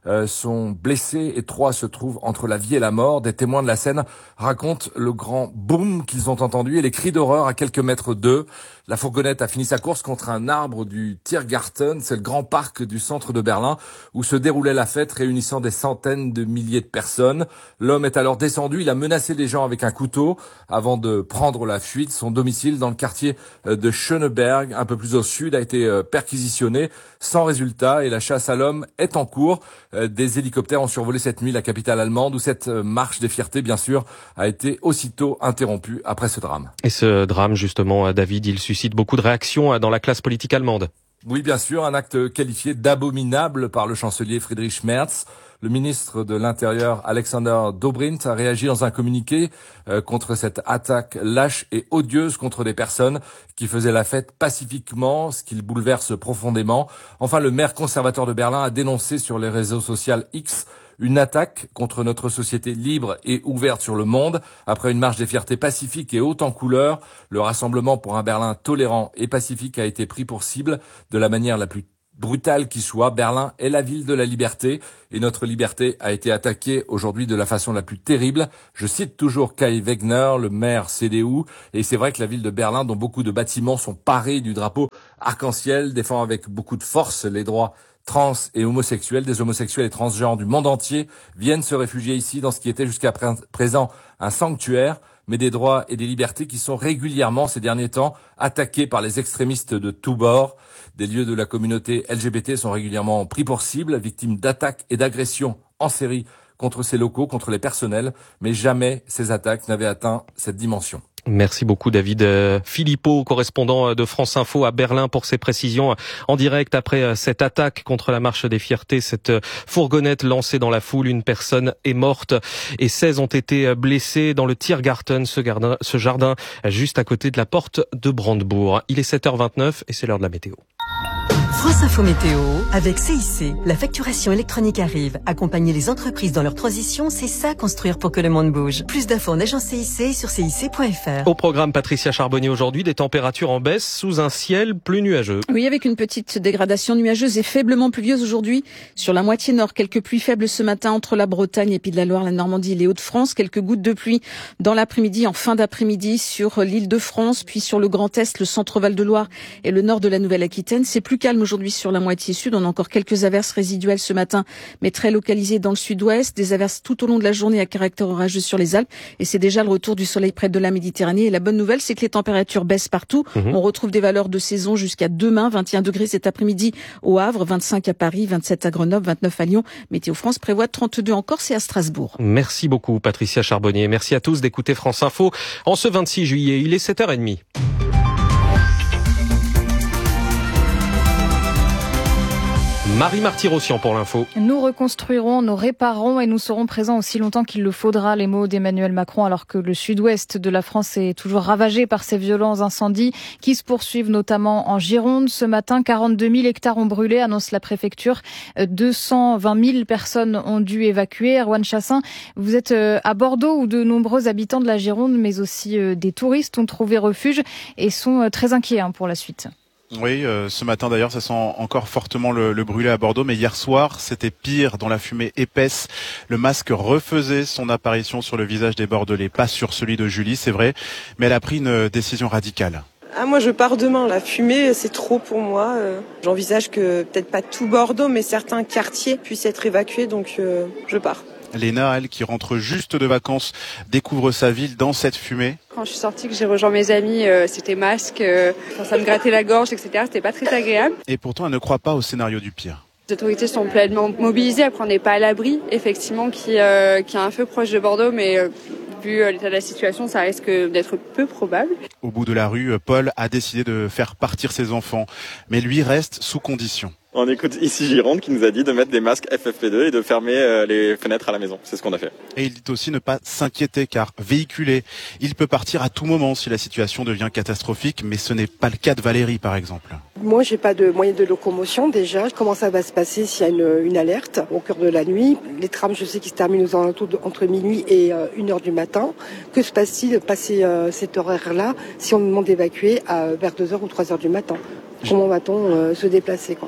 euh, sont blessés et trois se trouvent entre la vie et la mort. Des témoins de la scène racontent le grand boom qu'ils ont entendu et les cris d'horreur à quelques mètres d'eux. La fourgonnette a fini sa course contre un arbre du Tiergarten, c'est le grand parc du centre de Berlin où se déroulait la fête réunissant des centaines de milliers de personnes. L'homme est alors descendu, il a menacé les gens avec un couteau avant de prendre la fuite. Son domicile dans le quartier de Schöneberg, un peu plus au sud, a été perquisitionné sans résultat et la chasse à l'homme est en cours. Des hélicoptères ont survolé cette nuit la capitale allemande où cette marche des fiertés, bien sûr, a été aussitôt interrompue après ce drame. Et ce drame, justement, David, il suscite beaucoup de réactions dans la classe politique allemande. Oui, bien sûr, un acte qualifié d'abominable par le chancelier Friedrich Merz. Le ministre de l'Intérieur, Alexander Dobrindt, a réagi dans un communiqué euh, contre cette attaque lâche et odieuse contre des personnes qui faisaient la fête pacifiquement, ce qui le bouleverse profondément. Enfin, le maire conservateur de Berlin a dénoncé sur les réseaux sociaux X une attaque contre notre société libre et ouverte sur le monde. Après une marche des fiertés pacifique et haute en couleurs, le Rassemblement pour un Berlin tolérant et pacifique a été pris pour cible de la manière la plus brutale qui soit. Berlin est la ville de la liberté et notre liberté a été attaquée aujourd'hui de la façon la plus terrible. Je cite toujours Kai Wegner, le maire C D U, et c'est vrai que la ville de Berlin, dont beaucoup de bâtiments sont parés du drapeau arc-en-ciel, défend avec beaucoup de force les droits trans et homosexuels. Des homosexuels et transgenres du monde entier viennent se réfugier ici dans ce qui était jusqu'à présent un sanctuaire, mais des droits et des libertés qui sont régulièrement ces derniers temps attaqués par les extrémistes de tous bords. Des lieux de la communauté L G B T sont régulièrement pris pour cible, victimes d'attaques et d'agressions en série contre ces locaux, contre les personnels, mais jamais ces attaques n'avaient atteint cette dimension. Merci beaucoup David Philippot, correspondant de France Info à Berlin, pour ces précisions en direct après cette attaque contre la marche des fiertés. Cette fourgonnette lancée dans la foule, une personne est morte et seize ont été blessés dans le Tiergarten, ce jardin, ce jardin juste à côté de la porte de Brandebourg. Il est sept heures vingt-neuf et c'est l'heure de la météo. France Info Météo, avec C I C. La facturation électronique arrive. Accompagner les entreprises dans leur transition, c'est ça, construire pour que le monde bouge. Plus d'infos en agence C I C sur C I C point F R. Au programme, Patricia Charbonnier, aujourd'hui, des températures en baisse sous un ciel plus nuageux. Oui, avec une petite dégradation nuageuse et faiblement pluvieuse aujourd'hui sur la moitié nord. Quelques pluies faibles ce matin entre la Bretagne et Pays de la Loire, la Normandie et les Hauts-de-France. Quelques gouttes de pluie dans l'après-midi, en fin d'après-midi, sur l'île de France, puis sur le Grand Est, le centre Val-de-Loire et le nord de la Nouvelle-Aquitaine. C'est plus calme aujourd'hui sur la moitié sud. On a encore quelques averses résiduelles ce matin, mais très localisées dans le sud-ouest. Des averses tout au long de la journée à caractère orageux sur les Alpes. Et c'est déjà le retour du soleil près de la Méditerranée. Et la bonne nouvelle, c'est que les températures baissent partout. Mmh. On retrouve des valeurs de saison jusqu'à demain. vingt et un degrés cet après-midi au Havre, vingt-cinq à Paris, vingt-sept à Grenoble, vingt-neuf à Lyon. Météo France prévoit trente-deux en Corse et à Strasbourg. Merci beaucoup Patricia Charbonnier. Merci à tous d'écouter France Info en ce vingt-six juillet. Il est sept heures trente. Marie Marty-Rossian pour l'info. Nous reconstruirons, nous réparerons et nous serons présents aussi longtemps qu'il le faudra. Les mots d'Emmanuel Macron, alors que le sud-ouest de la France est toujours ravagé par ces violents incendies qui se poursuivent notamment en Gironde. Ce matin, quarante-deux mille hectares ont brûlé, annonce la préfecture. deux cent vingt mille personnes ont dû évacuer. Erwan Chassin, vous êtes à Bordeaux où de nombreux habitants de la Gironde, mais aussi des touristes ont trouvé refuge et sont très inquiets pour la suite. Oui, euh, ce matin d'ailleurs, ça sent encore fortement le, le brûlé à Bordeaux, mais hier soir, c'était pire, dans la fumée épaisse. Le masque refaisait son apparition sur le visage des Bordelais, pas sur celui de Julie, c'est vrai, mais elle a pris une décision radicale. Ah, moi je pars demain, la fumée c'est trop pour moi. Euh, j'envisage que peut-être pas tout Bordeaux, mais certains quartiers puissent être évacués, donc euh, je pars. Léna, elle, qui rentre juste de vacances, découvre sa ville dans cette fumée. Quand je suis sortie, que j'ai rejoint mes amis, euh, c'était masque, euh, ça me grattait la gorge, et cetera. C'était pas très agréable. Et pourtant, elle ne croit pas au scénario du pire. Les autorités sont pleinement mobilisées. Après, on n'est pas à l'abri, effectivement, qui, euh, qui est un feu proche de Bordeaux, mais euh, vu euh, l'état de la situation, ça risque d'être peu probable. Au bout de la rue, Paul a décidé de faire partir ses enfants, mais lui reste sous condition. On écoute ici Gironde qui nous a dit de mettre des masques F F P deux et de fermer euh, les fenêtres à la maison. C'est ce qu'on a fait. Et il dit aussi ne pas s'inquiéter car véhiculé, il peut partir à tout moment si la situation devient catastrophique, mais ce n'est pas le cas de Valérie par exemple. Moi, j'ai pas de moyen de locomotion déjà. Comment ça va se passer s'il y a une, une alerte au cœur de la nuit? Les trams, je sais qu'ils se terminent aux alentours de, entre minuit et euh, une heure du matin. Que se passe-t-il de passer euh, cet horaire-là si on nous demande d'évacuer à, vers deux heures ou trois heures du matin? Comment va-t-on euh, se déplacer quoi?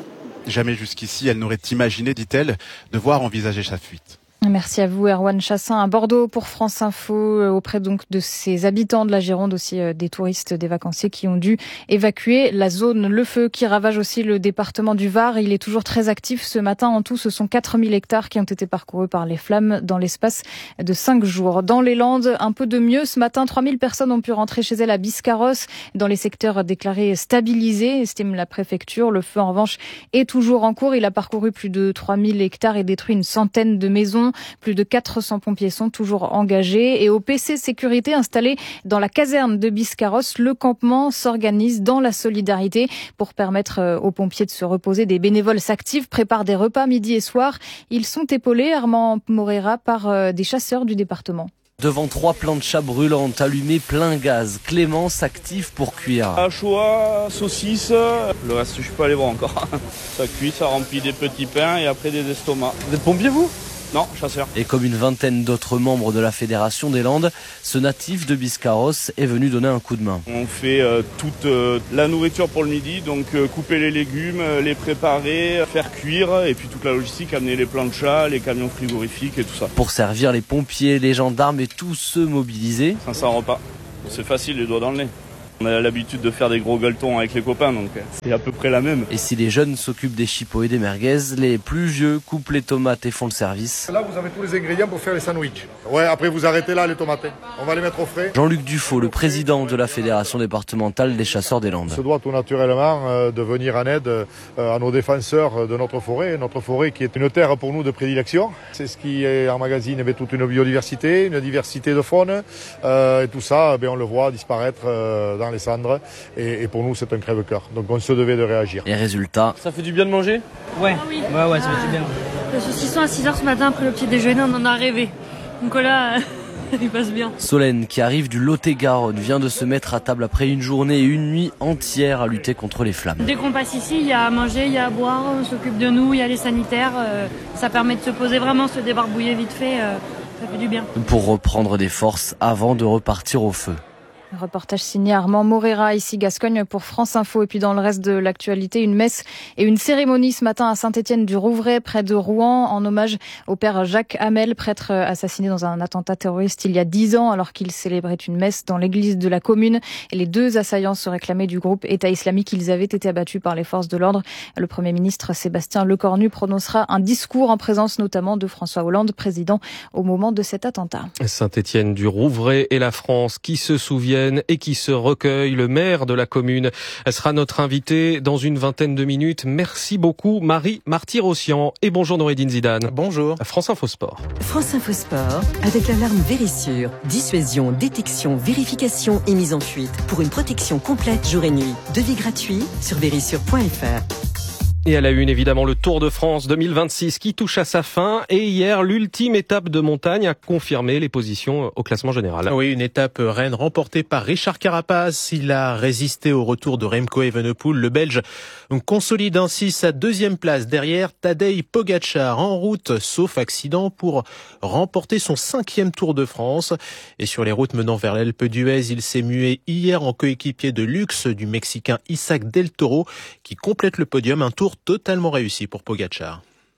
Jamais jusqu'ici, elle n'aurait imaginé, dit-elle, devoir envisager sa fuite. Merci à vous, Erwan Chassin, à Bordeaux pour France Info, auprès donc de ces habitants de la Gironde, aussi des touristes, des vacanciers qui ont dû évacuer la zone. Le feu qui ravage aussi le département du Var, il est toujours très actif ce matin. En tout, ce sont quatre mille hectares qui ont été parcourus par les flammes dans l'espace de cinq jours. Dans les Landes, un peu de mieux. Ce matin, trois mille personnes ont pu rentrer chez elles à Biscarrosse, dans les secteurs déclarés stabilisés, estime la préfecture. Le feu, en revanche, est toujours en cours. Il a parcouru plus de trois mille hectares et détruit une centaine de maisons. Plus de quatre cents pompiers sont toujours engagés. Et au P C Sécurité installé dans la caserne de Biscarrosse, le campement s'organise dans la solidarité pour permettre aux pompiers de se reposer. Des bénévoles s'activent, préparent des repas midi et soir. Ils sont épaulés, Armand Morera, par des chasseurs du département. Devant trois planchas brûlantes allumées plein gaz, Clément s'active pour cuire. Achoua, saucisse, le reste je peux aller voir encore. Ça cuit, ça remplit des petits pains et après des estomacs. Vous êtes pompier vous ? Non, chasseur. Et comme une vingtaine d'autres membres de la Fédération des Landes, ce natif de Biscarrosse est venu donner un coup de main. On fait euh, toute euh, la nourriture pour le midi, donc euh, couper les légumes, euh, les préparer, faire cuire, et puis toute la logistique, amener les planchas, les camions frigorifiques et tout ça. Pour servir les pompiers, les gendarmes et tous ceux mobilisés. cinq cents repas. C'est facile, les doigts dans le nez. On a l'habitude de faire des gros gueuletons avec les copains, donc c'est à peu près la même. Et si les jeunes s'occupent des chipots et des merguez, les plus vieux coupent les tomates et font le service. Là, vous avez tous les ingrédients pour faire les sandwichs. Ouais, après vous arrêtez là les tomates. On va les mettre au frais. Jean-Luc Dufaux, le président de la Fédération départementale des chasseurs des Landes. On se doit tout naturellement euh, de venir en aide euh, à nos défenseurs de notre forêt. Notre forêt qui est une terre pour nous de prédilection. C'est ce qui emmagasine eh, toute une biodiversité, une diversité de faune. Euh, et tout ça, eh, on le voit disparaître euh, dans les cendres et, et pour nous c'est un crève-cœur. Donc on se devait de réagir. Et résultat, ça fait du bien de manger ? Ouais, oui. ouais, ouais, ça fait du bien. Le saucisson à six heures ce matin après le petit déjeuner, on en a rêvé. Donc là, il passe bien. Solène, qui arrive du Lot-et-Garonne, vient de se mettre à table après une journée et une nuit entière à lutter contre les flammes. Dès qu'on passe ici, il y a à manger, il y a à boire, on s'occupe de nous, il y a les sanitaires. Euh, ça permet de se poser vraiment, se débarbouiller vite fait, euh, ça fait du bien. Pour reprendre des forces avant de repartir au feu. Reportage signé Armand Morera, ici Gascogne pour France Info. Et puis dans le reste de l'actualité, une messe et une cérémonie ce matin à Saint-Étienne-du-Rouvray, près de Rouen, en hommage au père Jacques Hamel, prêtre assassiné dans un attentat terroriste il y a dix ans, alors qu'il célébrait une messe dans l'église de la commune. Et les deux assaillants se réclamaient du groupe État islamique. Ils avaient été abattus par les forces de l'ordre. Le Premier ministre Sébastien Lecornu prononcera un discours en présence notamment de François Hollande, président au moment de cet attentat. Saint-Étienne-du-Rouvray et la France qui se souviennent et qui se recueille. Le maire de la commune sera notre invité dans une vingtaine de minutes. Merci beaucoup Marie Marty-Rossian et bonjour Noureddine Zidane. Bonjour. France Info Sport. France Info Sport avec l'alarme Vérissure. Dissuasion, détection, vérification et mise en fuite pour une protection complète jour et nuit. Devis gratuit sur vérissure point f r. Et à la une, évidemment, le Tour de France deux mille vingt-six qui touche à sa fin. Et hier, l'ultime étape de montagne a confirmé les positions au classement général. Oui, une étape reine remportée par Richard Carapaz. Il a résisté au retour de Remco Evenepoel. Le Belge consolide ainsi sa deuxième place derrière Tadej Pogačar, en route, sauf accident, pour remporter son cinquième Tour de France. Et sur les routes menant vers l'Alpe d'Huez, il s'est mué hier en coéquipier de luxe du Mexicain Isaac Del Toro, qui complète le podium. Un tour totalement réussi pour Pogačar.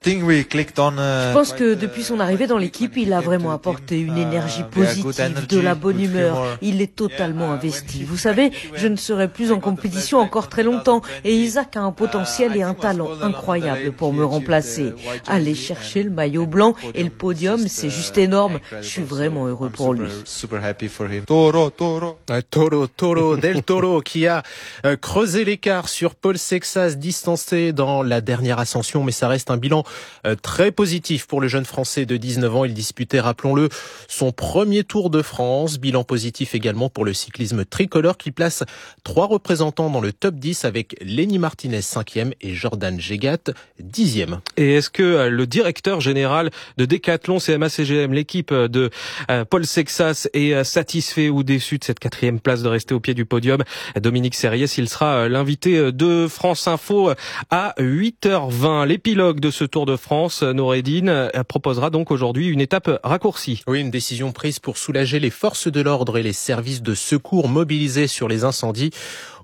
Je pense que depuis son arrivée dans l'équipe, il a vraiment apporté une énergie positive, de la bonne humeur. Il est totalement investi. Vous savez, je ne serai plus en compétition encore très longtemps et Isaac a un potentiel et un talent incroyable pour me remplacer. Aller chercher le maillot blanc et le podium, c'est juste énorme. Je suis vraiment heureux pour lui. Toro, Toro. Toro, Toro, Del Toro qui a creusé l'écart sur Paul Sexas, distancé dans la dernière ascension, mais ça reste un bilan très positif pour le jeune Français de dix-neuf ans. Il disputait, rappelons-le, son premier Tour de France. Bilan positif également pour le cyclisme tricolore qui place trois représentants dans le top dix avec Lenny Martinez cinquième et Jordan Gégat dixième. Et est-ce que le directeur général de Decathlon C M A C G M, l'équipe de Paul Sexas, est satisfait ou déçu de cette quatrième place, de rester au pied du podium? Dominique Serriès, il sera l'invité de France Info à huit heures vingt. L'épilogue de ce Tour de France, Noureddine, proposera donc aujourd'hui une étape raccourcie. Oui, une décision prise pour soulager les forces de l'ordre et les services de secours mobilisés sur les incendies.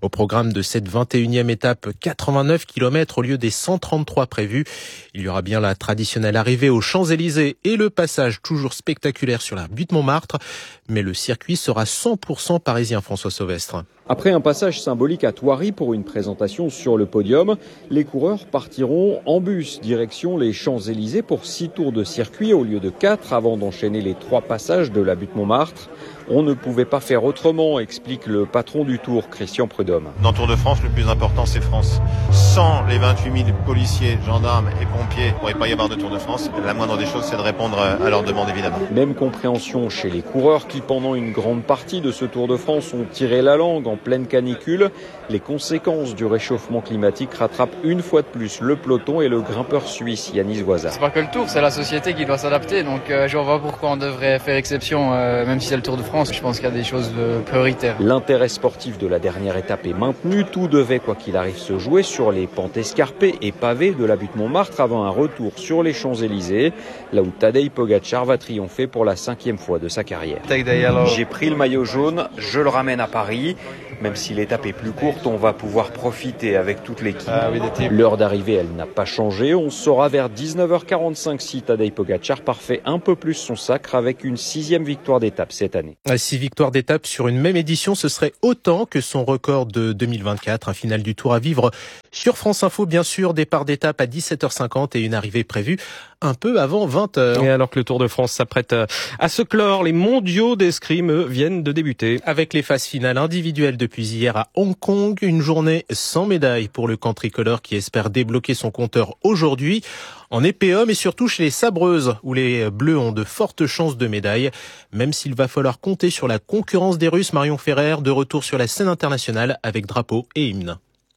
Au programme de cette vingt et unième étape, quatre-vingt-neuf kilomètres au lieu des cent trente-trois prévus. Il y aura bien la traditionnelle arrivée aux Champs-Élysées et le passage toujours spectaculaire sur la butte Montmartre. Mais le circuit sera cent pour cent parisien, François Sauvestre. Après un passage symbolique à Thoiry pour une présentation sur le podium, les coureurs partiront en bus direction les Champs-Élysées pour six tours de circuit au lieu de quatre avant d'enchaîner les trois passages de la butte Montmartre. On ne pouvait pas faire autrement, explique le patron du Tour, Christian Prudhomme. Dans Tour de France, le plus important, c'est France. Sans les vingt-huit mille policiers, gendarmes et pompiers, il ne pourrait pas y avoir de Tour de France. La moindre des choses, c'est de répondre à leurs demandes, évidemment. Même compréhension chez les coureurs qui, pendant une grande partie de ce Tour de France, ont tiré la langue en pleine canicule. Les conséquences du réchauffement climatique rattrapent une fois de plus le peloton et le grimpeur suisse Yanis Voisa. C'est pas que le Tour, c'est la société qui doit s'adapter. Donc euh, je vois pas pourquoi on devrait faire exception, euh, même si c'est le Tour de France. Je pense qu'il y a des choses euh, prioritaires. L'intérêt sportif de la dernière étape est maintenu. Tout devait, quoi qu'il arrive, se jouer sur les pentes escarpées et pavées de la butte Montmartre avant un retour sur les Champs-Élysées, là où Tadej Pogačar va triompher pour la cinquième fois de sa carrière. J'ai pris le maillot jaune, je le ramène à Paris. Même si l'étape est plus courte, on va pouvoir profiter avec toute l'équipe. Ah oui, l'heure d'arrivée, elle n'a pas changé. On saura vers dix-neuf heures quarante-cinq si Tadej Pogačar parfait un peu plus son sacre avec une sixième victoire d'étape cette année. Six victoires d'étape sur une même édition, ce serait autant que son record de deux mille vingt-quatre. Un final du Tour à vivre sur France Info, bien sûr. Départ d'étape à dix-sept heures cinquante et une arrivée prévue un peu avant vingt heures. Et alors que le Tour de France s'apprête à se clore, les mondiaux d'escrime, eux, viennent de débuter. Avec les phases finales individuelles depuis hier à Hong Kong, une journée sans médaille pour le camp tricolore qui espère débloquer son compteur aujourd'hui. En épée homme et surtout chez les sabreuses, où les Bleus ont de fortes chances de médaille, même s'il va falloir compter sur la concurrence des Russes. Marion Ferrer, de retour sur la scène internationale avec drapeau et hymne.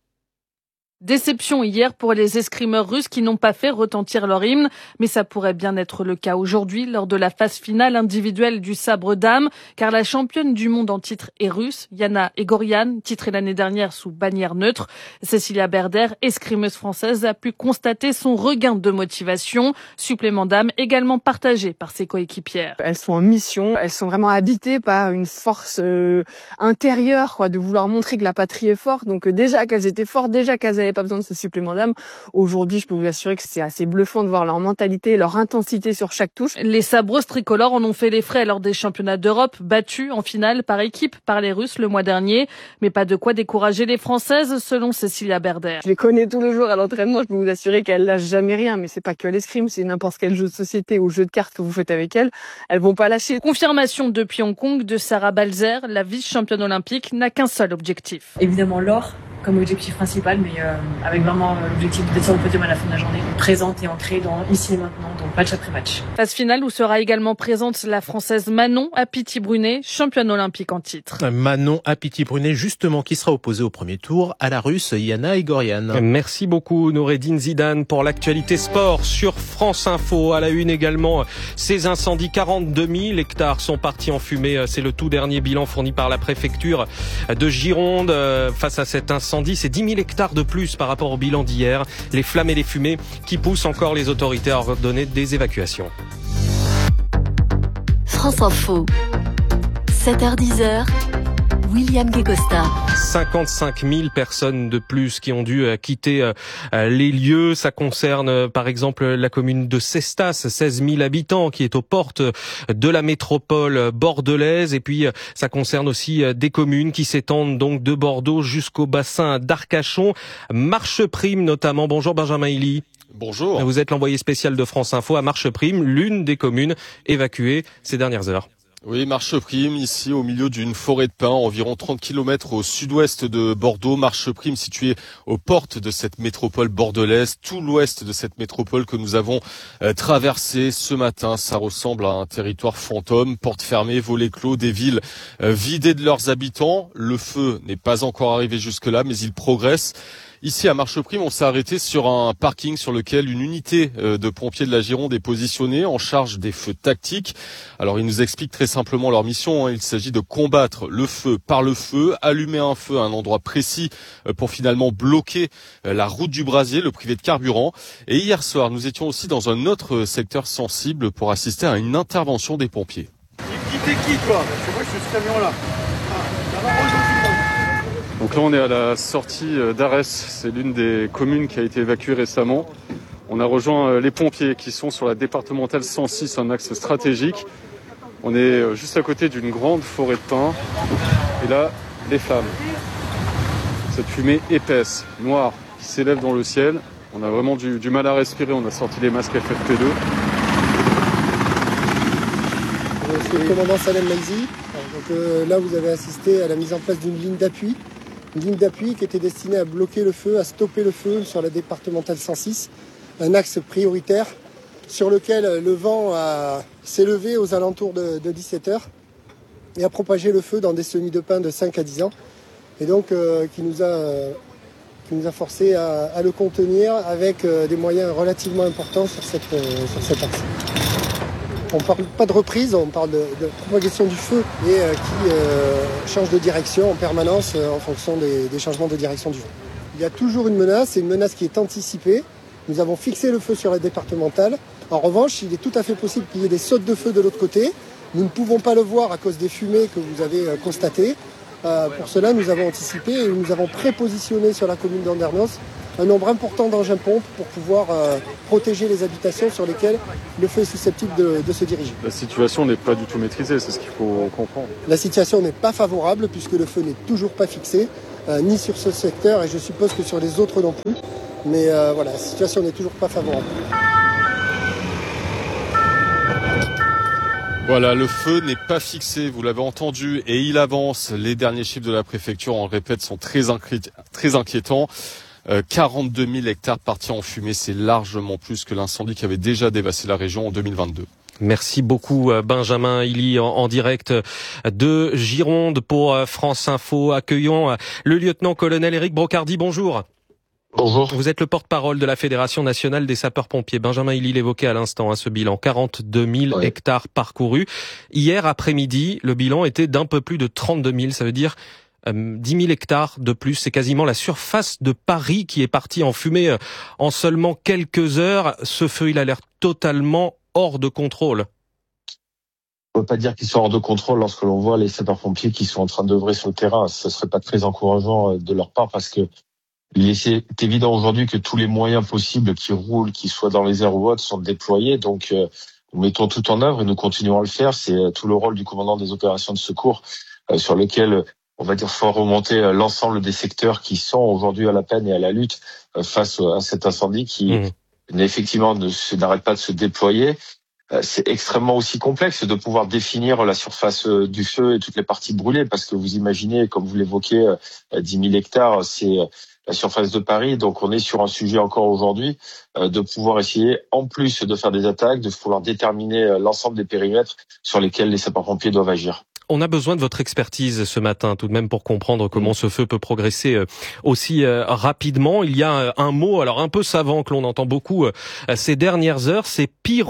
Déception hier pour les escrimeurs russes qui n'ont pas fait retentir leur hymne, mais ça pourrait bien être le cas aujourd'hui lors de la phase finale individuelle du sabre dame, car la championne du monde en titre est russe, Yana Egoryan, titrée l'année dernière sous bannière neutre. Cécilia Berder, escrimeuse française, a pu constater son regain de motivation, supplément d'âme également partagé par ses coéquipières. Elles sont en mission, elles sont vraiment habitées par une force euh, intérieure, quoi, de vouloir montrer que la patrie est forte. Donc euh, déjà qu'elles étaient fortes, déjà qu'elles avaient pas besoin de ce supplément d'âme. Aujourd'hui, je peux vous assurer que c'est assez bluffant de voir leur mentalité, leur intensité sur chaque touche. Les sabreuses tricolores en ont fait les frais lors des championnats d'Europe, battus en finale par équipe par les Russes le mois dernier. Mais pas de quoi décourager les Françaises, selon Cécilia Berder. Je les connais tous les jours à l'entraînement, je peux vous assurer qu'elles lâchent jamais rien. Mais c'est pas que l'escrime, c'est n'importe quel jeu de société ou jeu de cartes que vous faites avec elles. Elles vont pas lâcher. Confirmation depuis Hong Kong de Sarah Balzer, la vice-championne olympique, n'a qu'un seul objectif. Évidemment l'or comme objectif principal, mais euh, avec vraiment l'objectif d'être sur le podium à la fin de la journée, présente et ancrée dans ici et maintenant, donc match après match. Phase finale où sera également présente la Française Manon Apiti-Brunet, championne olympique en titre. Manon Apiti-Brunet, justement, qui sera opposée au premier tour à la Russe Yana Egoryan. Merci beaucoup Noureddine Zidane pour l'actualité sport sur France Info. À la une également, ces incendies, quarante-deux mille hectares sont partis en fumée. C'est le tout dernier bilan fourni par la préfecture de Gironde face à cet incendie. C'est dix mille hectares de plus par rapport au bilan d'hier. Les flammes et les fumées qui poussent encore les autorités à ordonner des évacuations. France Info, sept heures dix, William Guécosta. cinquante-cinq mille personnes de plus qui ont dû quitter les lieux. Ça concerne par exemple la commune de Cestas, seize mille habitants qui est aux portes de la métropole bordelaise. Et puis ça concerne aussi des communes qui s'étendent donc de Bordeaux jusqu'au bassin d'Arcachon. Marcheprime notamment. Bonjour Benjamin Hilly. Bonjour. Vous êtes l'envoyé spécial de France Info à Marcheprime, l'une des communes évacuées ces dernières heures. Oui, Marcheprime, ici au milieu d'une forêt de pins, environ trente kilomètres au sud-ouest de Bordeaux. Marcheprime située aux portes de cette métropole bordelaise, tout l'ouest de cette métropole que nous avons euh, traversée ce matin. Ça ressemble à un territoire fantôme, portes fermées, volets clos, des villes euh, vidées de leurs habitants. Le feu n'est pas encore arrivé jusque-là, mais il progresse. Ici à Marcheprime, on s'est arrêté sur un parking sur lequel une unité de pompiers de la Gironde est positionnée en charge des feux tactiques. Alors ils nous expliquent très simplement leur mission. Il s'agit de combattre le feu par le feu, allumer un feu à un endroit précis pour finalement bloquer la route du brasier, le privé de carburant. Et hier soir, nous étions aussi dans un autre secteur sensible pour assister à une intervention des pompiers. Qui t'es qui toi? C'est moi, je suis ce camion là. Ah, Donc là on est à la sortie d'Arès, c'est l'une des communes qui a été évacuée récemment. On a rejoint les pompiers qui sont sur la départementale cent six, un axe stratégique. On est juste à côté d'une grande forêt de pins. Et là, les flammes. Cette fumée épaisse, noire, qui s'élève dans le ciel. On a vraiment du, du mal à respirer. On a sorti les masques F F P deux. Je suis le commandant Salem Maïzi. Donc, euh, là, vous avez assisté à la mise en place d'une ligne d'appui. Une ligne d'appui qui était destinée à bloquer le feu, à stopper le feu sur la départementale cent six. Un axe prioritaire sur lequel le vent a, s'est levé aux alentours de, de dix-sept heures et a propagé le feu dans des semis de pin de cinq à dix ans. Et donc euh, qui, nous a, euh, qui nous a forcé à, à le contenir avec euh, des moyens relativement importants sur, cette, euh, sur cet axe. On ne parle pas de reprise, on parle de, de propagation du feu et euh, qui euh, change de direction en permanence euh, en fonction des, des changements de direction du vent. Il y a toujours une menace, c'est une menace qui est anticipée. Nous avons fixé le feu sur la départementale. En revanche, il est tout à fait possible qu'il y ait des sautes de feu de l'autre côté. Nous ne pouvons pas le voir à cause des fumées que vous avez euh, constatées. Euh, pour cela, nous avons anticipé et nous avons prépositionné sur la commune d'Andernos un nombre important d'engins-pompes pour pouvoir euh, protéger les habitations sur lesquelles le feu est susceptible de, de se diriger. La situation n'est pas du tout maîtrisée, c'est ce qu'il faut comprendre. La situation n'est pas favorable puisque le feu n'est toujours pas fixé, euh, ni sur ce secteur et je suppose que sur les autres non plus. Mais euh, voilà, la situation n'est toujours pas favorable. Voilà, le feu n'est pas fixé, vous l'avez entendu, et il avance. Les derniers chiffres de la préfecture, on le répète, sont très, inquiét- très inquiétants. Euh, quarante-deux mille hectares partis en fumée, c'est largement plus que l'incendie qui avait déjà dévasté la région en deux mille vingt-deux. Merci beaucoup Benjamin Hilly en, en direct de Gironde pour France Info. Accueillons le lieutenant-colonel Éric Brocardi, bonjour. Bonjour. Vous êtes le porte-parole de la Fédération nationale des sapeurs-pompiers. Benjamin Hilly l'évoquait à l'instant, hein, ce bilan, quarante-deux mille ouais. hectares parcourus. Hier après-midi, le bilan était d'un peu plus de trente-deux mille, ça veut dire euh, dix mille hectares de plus. C'est quasiment la surface de Paris qui est partie en fumée euh, en seulement quelques heures. Ce feu, il a l'air totalement hors de contrôle. On ne peut pas dire qu'ils sont hors de contrôle lorsque l'on voit les sapeurs-pompiers qui sont en train d'œuvrer sur le terrain. Ce ne serait pas très encourageant de leur part parce que il est évident aujourd'hui que tous les moyens possibles qui roulent, qu'ils soient dans les airs ou autres, sont déployés. Donc, euh, nous mettons tout en œuvre et nous continuerons à le faire. C'est euh, tout le rôle du commandant des opérations de secours euh, sur lequel, on va dire, faut remonter euh, l'ensemble des secteurs qui sont aujourd'hui à la peine et à la lutte euh, face à cet incendie qui, mmh. effectivement, ne se, n'arrête pas de se déployer. Euh, c'est extrêmement aussi complexe de pouvoir définir la surface euh, du feu et toutes les parties brûlées parce que vous imaginez, comme vous l'évoquez, euh, dix mille hectares, c'est euh, la surface de Paris, donc on est sur un sujet encore aujourd'hui euh, de pouvoir essayer, en plus de faire des attaques, de pouvoir déterminer euh, l'ensemble des périmètres sur lesquels les sapeurs-pompiers doivent agir. On a besoin de votre expertise ce matin, tout de même, pour comprendre comment ce feu peut progresser aussi rapidement. Il y a un mot, alors un peu savant, que l'on entend beaucoup ces dernières heures, c'est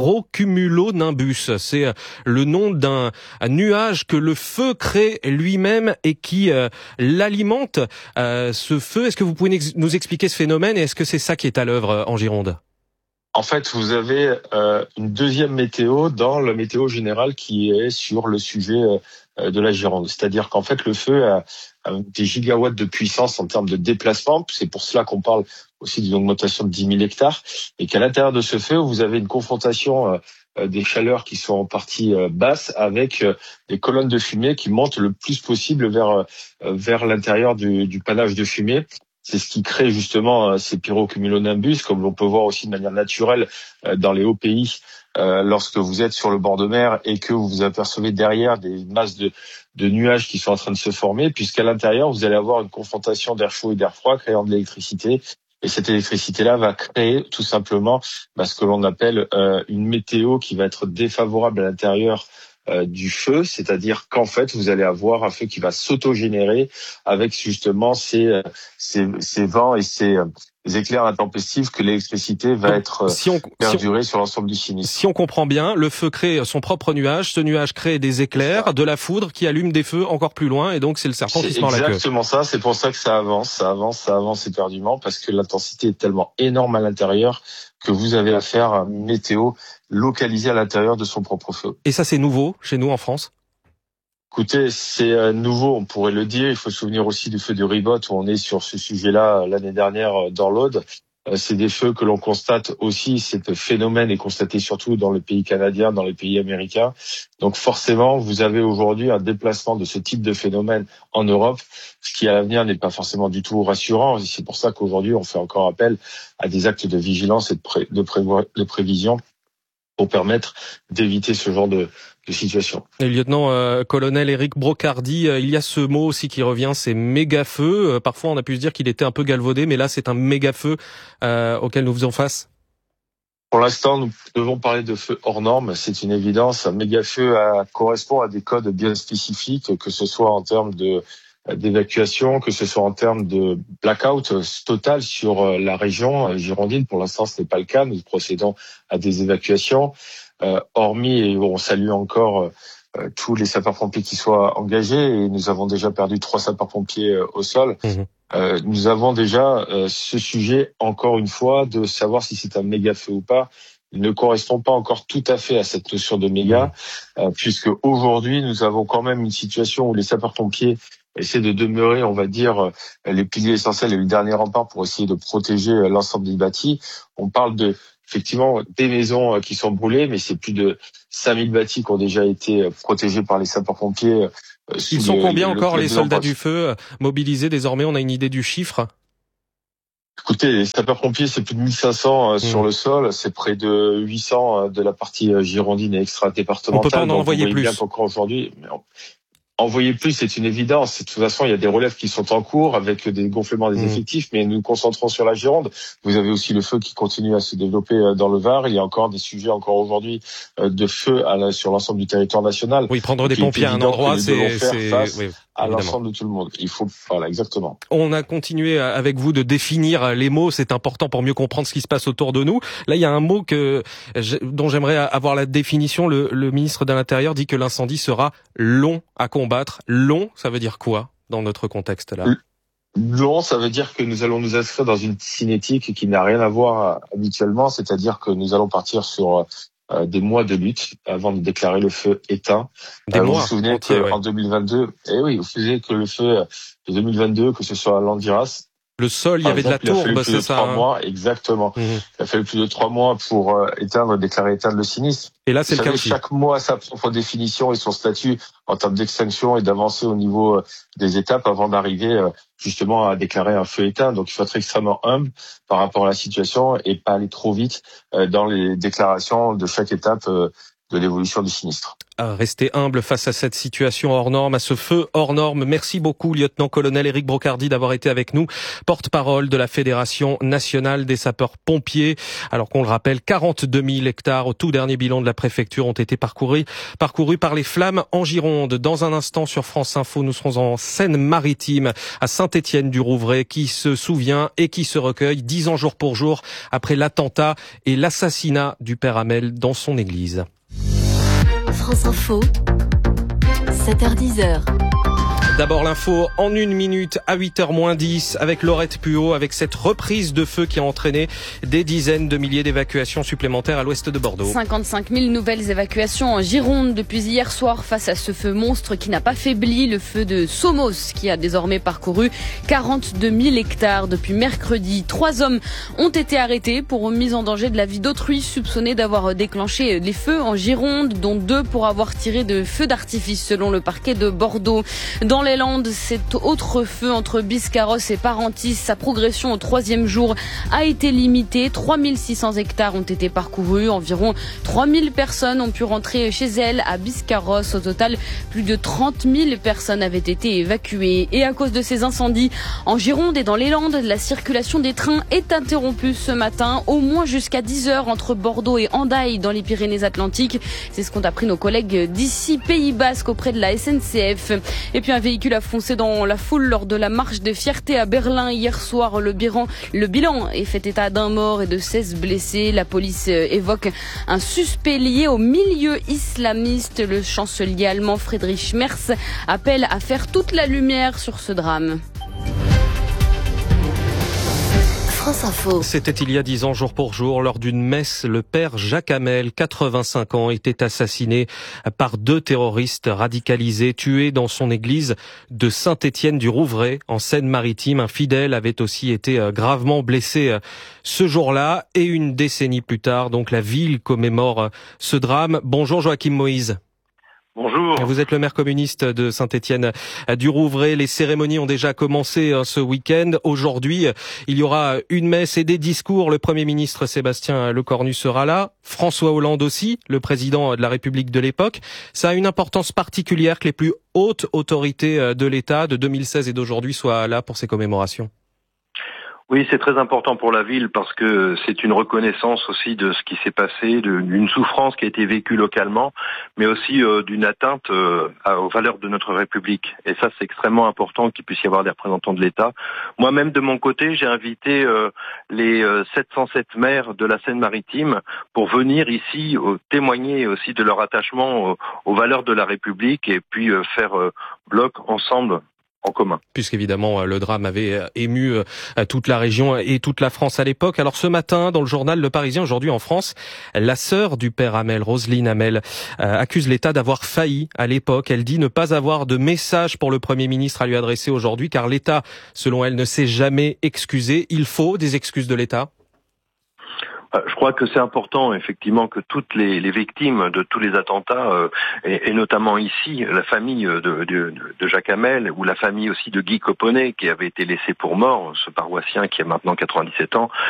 pyrocumulonimbus. C'est le nom d'un nuage que le feu crée lui-même et qui euh, l'alimente. Euh, ce feu, est-ce que vous pouvez nous expliquer ce phénomène et est-ce que c'est ça qui est à l'œuvre en Gironde ? En fait, vous avez euh, une deuxième météo dans la météo générale qui est sur le sujet euh, de la Gironde. C'est-à-dire qu'en fait, le feu a, a des gigawatts de puissance en termes de déplacement. C'est pour cela qu'on parle aussi d'une augmentation de dix mille hectares. Et qu'à l'intérieur de ce feu, vous avez une confrontation euh, des chaleurs qui sont en partie euh, basses avec euh, des colonnes de fumée qui montent le plus possible vers, euh, vers l'intérieur du, du panache de fumée. C'est ce qui crée justement ces pyrocumulonimbus, comme l'on peut voir aussi de manière naturelle dans les hauts pays, euh, lorsque vous êtes sur le bord de mer et que vous vous apercevez derrière des masses de, de nuages qui sont en train de se former, puisqu'à l'intérieur, vous allez avoir une confrontation d'air chaud et d'air froid créant de l'électricité. Et cette électricité-là va créer tout simplement bah, ce que l'on appelle euh, une météo qui va être défavorable à l'intérieur Euh, du feu, c'est-à-dire qu'en fait, vous allez avoir un feu qui va s'autogénérer avec justement ces, ces, ces vents et ces, ces éclairs intempestifs que l'électricité va être si on, perdurée si on, sur l'ensemble du sinistre. Si on comprend bien, le feu crée son propre nuage, ce nuage crée des éclairs, de la foudre qui allume des feux encore plus loin et donc c'est le serpent c'est qui se mord la queue. C'est exactement ça, c'est pour ça que ça avance, ça avance, ça avance éperdument parce que l'intensité est tellement énorme à l'intérieur que vous avez affaire à une météo localisée à l'intérieur de son propre feu. Et ça, c'est nouveau chez nous en France ? Écoutez, c'est nouveau, on pourrait le dire. Il faut se souvenir aussi du feu du Ribot où on est sur ce sujet-là l'année dernière dans l'Aude. C'est des feux que l'on constate aussi. Ce phénomène est constaté surtout dans les pays canadiens, dans les pays américains. Donc forcément, vous avez aujourd'hui un déplacement de ce type de phénomène en Europe, ce qui à l'avenir n'est pas forcément du tout rassurant. C'est pour ça qu'aujourd'hui, on fait encore appel à des actes de vigilance et de, pré- de, prévo- de prévision pour permettre d'éviter ce genre de, de situation. Et lieutenant-colonel euh, Éric Brocardi, euh, il y a ce mot aussi qui revient, c'est méga-feu. Euh, parfois, on a pu se dire qu'il était un peu galvaudé, mais là, c'est un méga-feu euh, auquel nous faisons face. Pour l'instant, nous devons parler de feu hors norme, c'est une évidence. Un méga-feu euh, correspond à des codes bien spécifiques, que ce soit en termes de d'évacuation, que ce soit en termes de blackout total sur la région girondine. Pour l'instant, ce n'est pas le cas. Nous procédons à des évacuations. Euh, hormis, et on salue encore euh, tous les sapeurs-pompiers qui soient engagés, et nous avons déjà perdu trois sapeurs-pompiers euh, au sol. Mmh. Euh, nous avons déjà euh, ce sujet, encore une fois, de savoir si c'est un méga-feu ou pas. Il ne correspond pas encore tout à fait à cette notion de méga, euh, puisque aujourd'hui, nous avons quand même une situation où les sapeurs-pompiers essayer de demeurer, on va dire, les piliers essentiels et le dernier rempart pour essayer de protéger l'ensemble des bâtis. On parle de, effectivement, des maisons qui sont brûlées, mais c'est plus de cinq mille bâtis qui ont déjà été protégés par les sapeurs-pompiers. Ils sont le, combien le, encore le les soldats du feu mobilisés désormais? On a une idée du chiffre? Écoutez, les sapeurs-pompiers, c'est plus de mille cinq cents mmh. sur le sol, c'est près de huit cents de la partie girondine et extra-départementale. On peut pas en envoyer plus. Bien qu'encore aujourd'hui, mais on... Envoyer plus, c'est une évidence. De toute façon, il y a des relèves qui sont en cours avec des gonflements des mmh. effectifs, mais nous nous concentrons sur la Gironde. Vous avez aussi le feu qui continue à se développer dans le Var. Il y a encore des sujets, encore aujourd'hui, de feu à la, sur l'ensemble du territoire national. Oui, prendre des pompiers à un endroit, c'est... c'est... Oui, à l'ensemble de tout le monde. Il faut, voilà, exactement. On a continué avec vous de définir les mots. C'est important pour mieux comprendre ce qui se passe autour de nous. Là, il y a un mot que, dont j'aimerais avoir la définition. Le, le ministre de l'Intérieur dit que l'incendie sera long à combattre. Long, ça veut dire quoi dans notre contexte là? Long, ça veut dire que nous allons nous inscrire dans une cinétique qui n'a rien à voir habituellement, c'est-à-dire que nous allons partir sur Euh, des mois de lutte avant de déclarer le feu éteint. Des euh, mois vous vous souvenez entiers, qu'en ouais. deux mille vingt-deux, eh oui, vous vous souvenez que le feu de deux mille vingt-deux, que ce soit à Landiras, le sol, il y avait exemple, de la tourbe, c'est ça. Trois hein. mois, exactement. Mmh. Il a fallu plus de trois mois pour euh, éteindre, déclarer éteindre le sinistre. Et là, c'est vous le savez, cas aussi. Chaque mois a sa propre définition et son statut en termes d'extinction et d'avancer au niveau euh, des étapes avant d'arriver euh, justement à déclarer un feu éteint. Donc, il faut être extrêmement humble par rapport à la situation et pas aller trop vite euh, dans les déclarations de chaque étape euh, de l'évolution du sinistre. Rester humble face à cette situation hors norme, à ce feu hors norme. Merci beaucoup, lieutenant-colonel Éric Brocardi, d'avoir été avec nous, porte-parole de la Fédération nationale des sapeurs-pompiers. Alors qu'on le rappelle, quarante-deux mille hectares au tout dernier bilan de la préfecture ont été parcourus, parcourus par les flammes en Gironde. Dans un instant sur France Info, nous serons en Seine-Maritime, à Saint-Étienne-du-Rouvray, qui se souvient et qui se recueille dix ans jour pour jour après l'attentat et l'assassinat du père Hamel dans son église. France Info, sept heures dix. D'abord l'info en une minute à huit heures moins dix avec Laurette Puot, avec cette reprise de feu qui a entraîné des dizaines de milliers d'évacuations supplémentaires à l'ouest de Bordeaux. cinquante-cinq mille nouvelles évacuations en Gironde depuis hier soir face à ce feu monstre qui n'a pas faibli, le feu de Somos qui a désormais parcouru quarante-deux mille hectares depuis mercredi. Trois hommes ont été arrêtés pour mise en danger de la vie d'autrui, soupçonnés d'avoir déclenché les feux en Gironde, dont deux pour avoir tiré de feux d'artifice selon le parquet de Bordeaux. Dans les Landes, cet autre feu entre Biscarrosse et Parentis, sa progression au troisième jour a été limitée. trois mille six cents hectares ont été parcourus. Environ trois mille personnes ont pu rentrer chez elles à Biscarrosse. Au total, plus de trente mille personnes avaient été évacuées. Et à cause de ces incendies, en Gironde et dans les Landes, la circulation des trains est interrompue ce matin, au moins jusqu'à dix heures entre Bordeaux et Hendaye dans les Pyrénées-Atlantiques. C'est ce qu'ont appris nos collègues d'ici Pays Basque auprès de la S N C F. Et puis un véhicule a foncé dans la foule lors de la marche de fierté à Berlin hier soir. Le bilan, le bilan est fait état d'un mort et de seize blessés. La police évoque un suspect lié au milieu islamiste. Le chancelier allemand Friedrich Merz appelle à faire toute la lumière sur ce drame. France Info. C'était il y a dix ans, jour pour jour, lors d'une messe, le père Jacques Hamel, quatre-vingt-cinq ans, était assassiné par deux terroristes radicalisés, tués dans son église de Saint-Étienne du Rouvray, en Seine-Maritime. Un fidèle avait aussi été gravement blessé ce jour-là, et une décennie plus tard, donc la ville commémore ce drame. Bonjour Joachim Moïse. Bonjour. Vous êtes le maire communiste de Saint-Étienne du Rouvray. Les cérémonies ont déjà commencé ce week-end. Aujourd'hui, il y aura une messe et des discours. Le Premier ministre Sébastien Lecornu sera là. François Hollande aussi, le président de la République de l'époque. Ça a une importance particulière que les plus hautes autorités de l'État de deux mille seize et d'aujourd'hui soient là pour ces commémorations. Oui, c'est très important pour la ville parce que c'est une reconnaissance aussi de ce qui s'est passé, d'une souffrance qui a été vécue localement, mais aussi euh, d'une atteinte euh, aux valeurs de notre République. Et ça, c'est extrêmement important qu'il puisse y avoir des représentants de l'État. Moi-même, de mon côté, j'ai invité euh, les euh, sept cent sept maires de la Seine-Maritime pour venir ici euh, témoigner aussi de leur attachement euh, aux valeurs de la République et puis euh, faire euh, bloc ensemble. En commun. Puisqu'évidemment, le drame avait ému toute la région et toute la France à l'époque. Alors ce matin, dans le journal Le Parisien, aujourd'hui en France, la sœur du père Hamel, Roselyne Hamel, accuse l'État d'avoir failli à l'époque. Elle dit ne pas avoir de message pour le Premier ministre à lui adresser aujourd'hui, car l'État, selon elle, ne s'est jamais excusé. Il faut des excuses de l'État. Je crois que c'est important, effectivement, que toutes les, les victimes de tous les attentats, euh, et, et notamment ici, la famille de, de, de Jacques Hamel, ou la famille aussi de Guy Coponnet, qui avait été laissé pour mort, ce paroissien qui a maintenant quatre-vingt-dix-sept ans,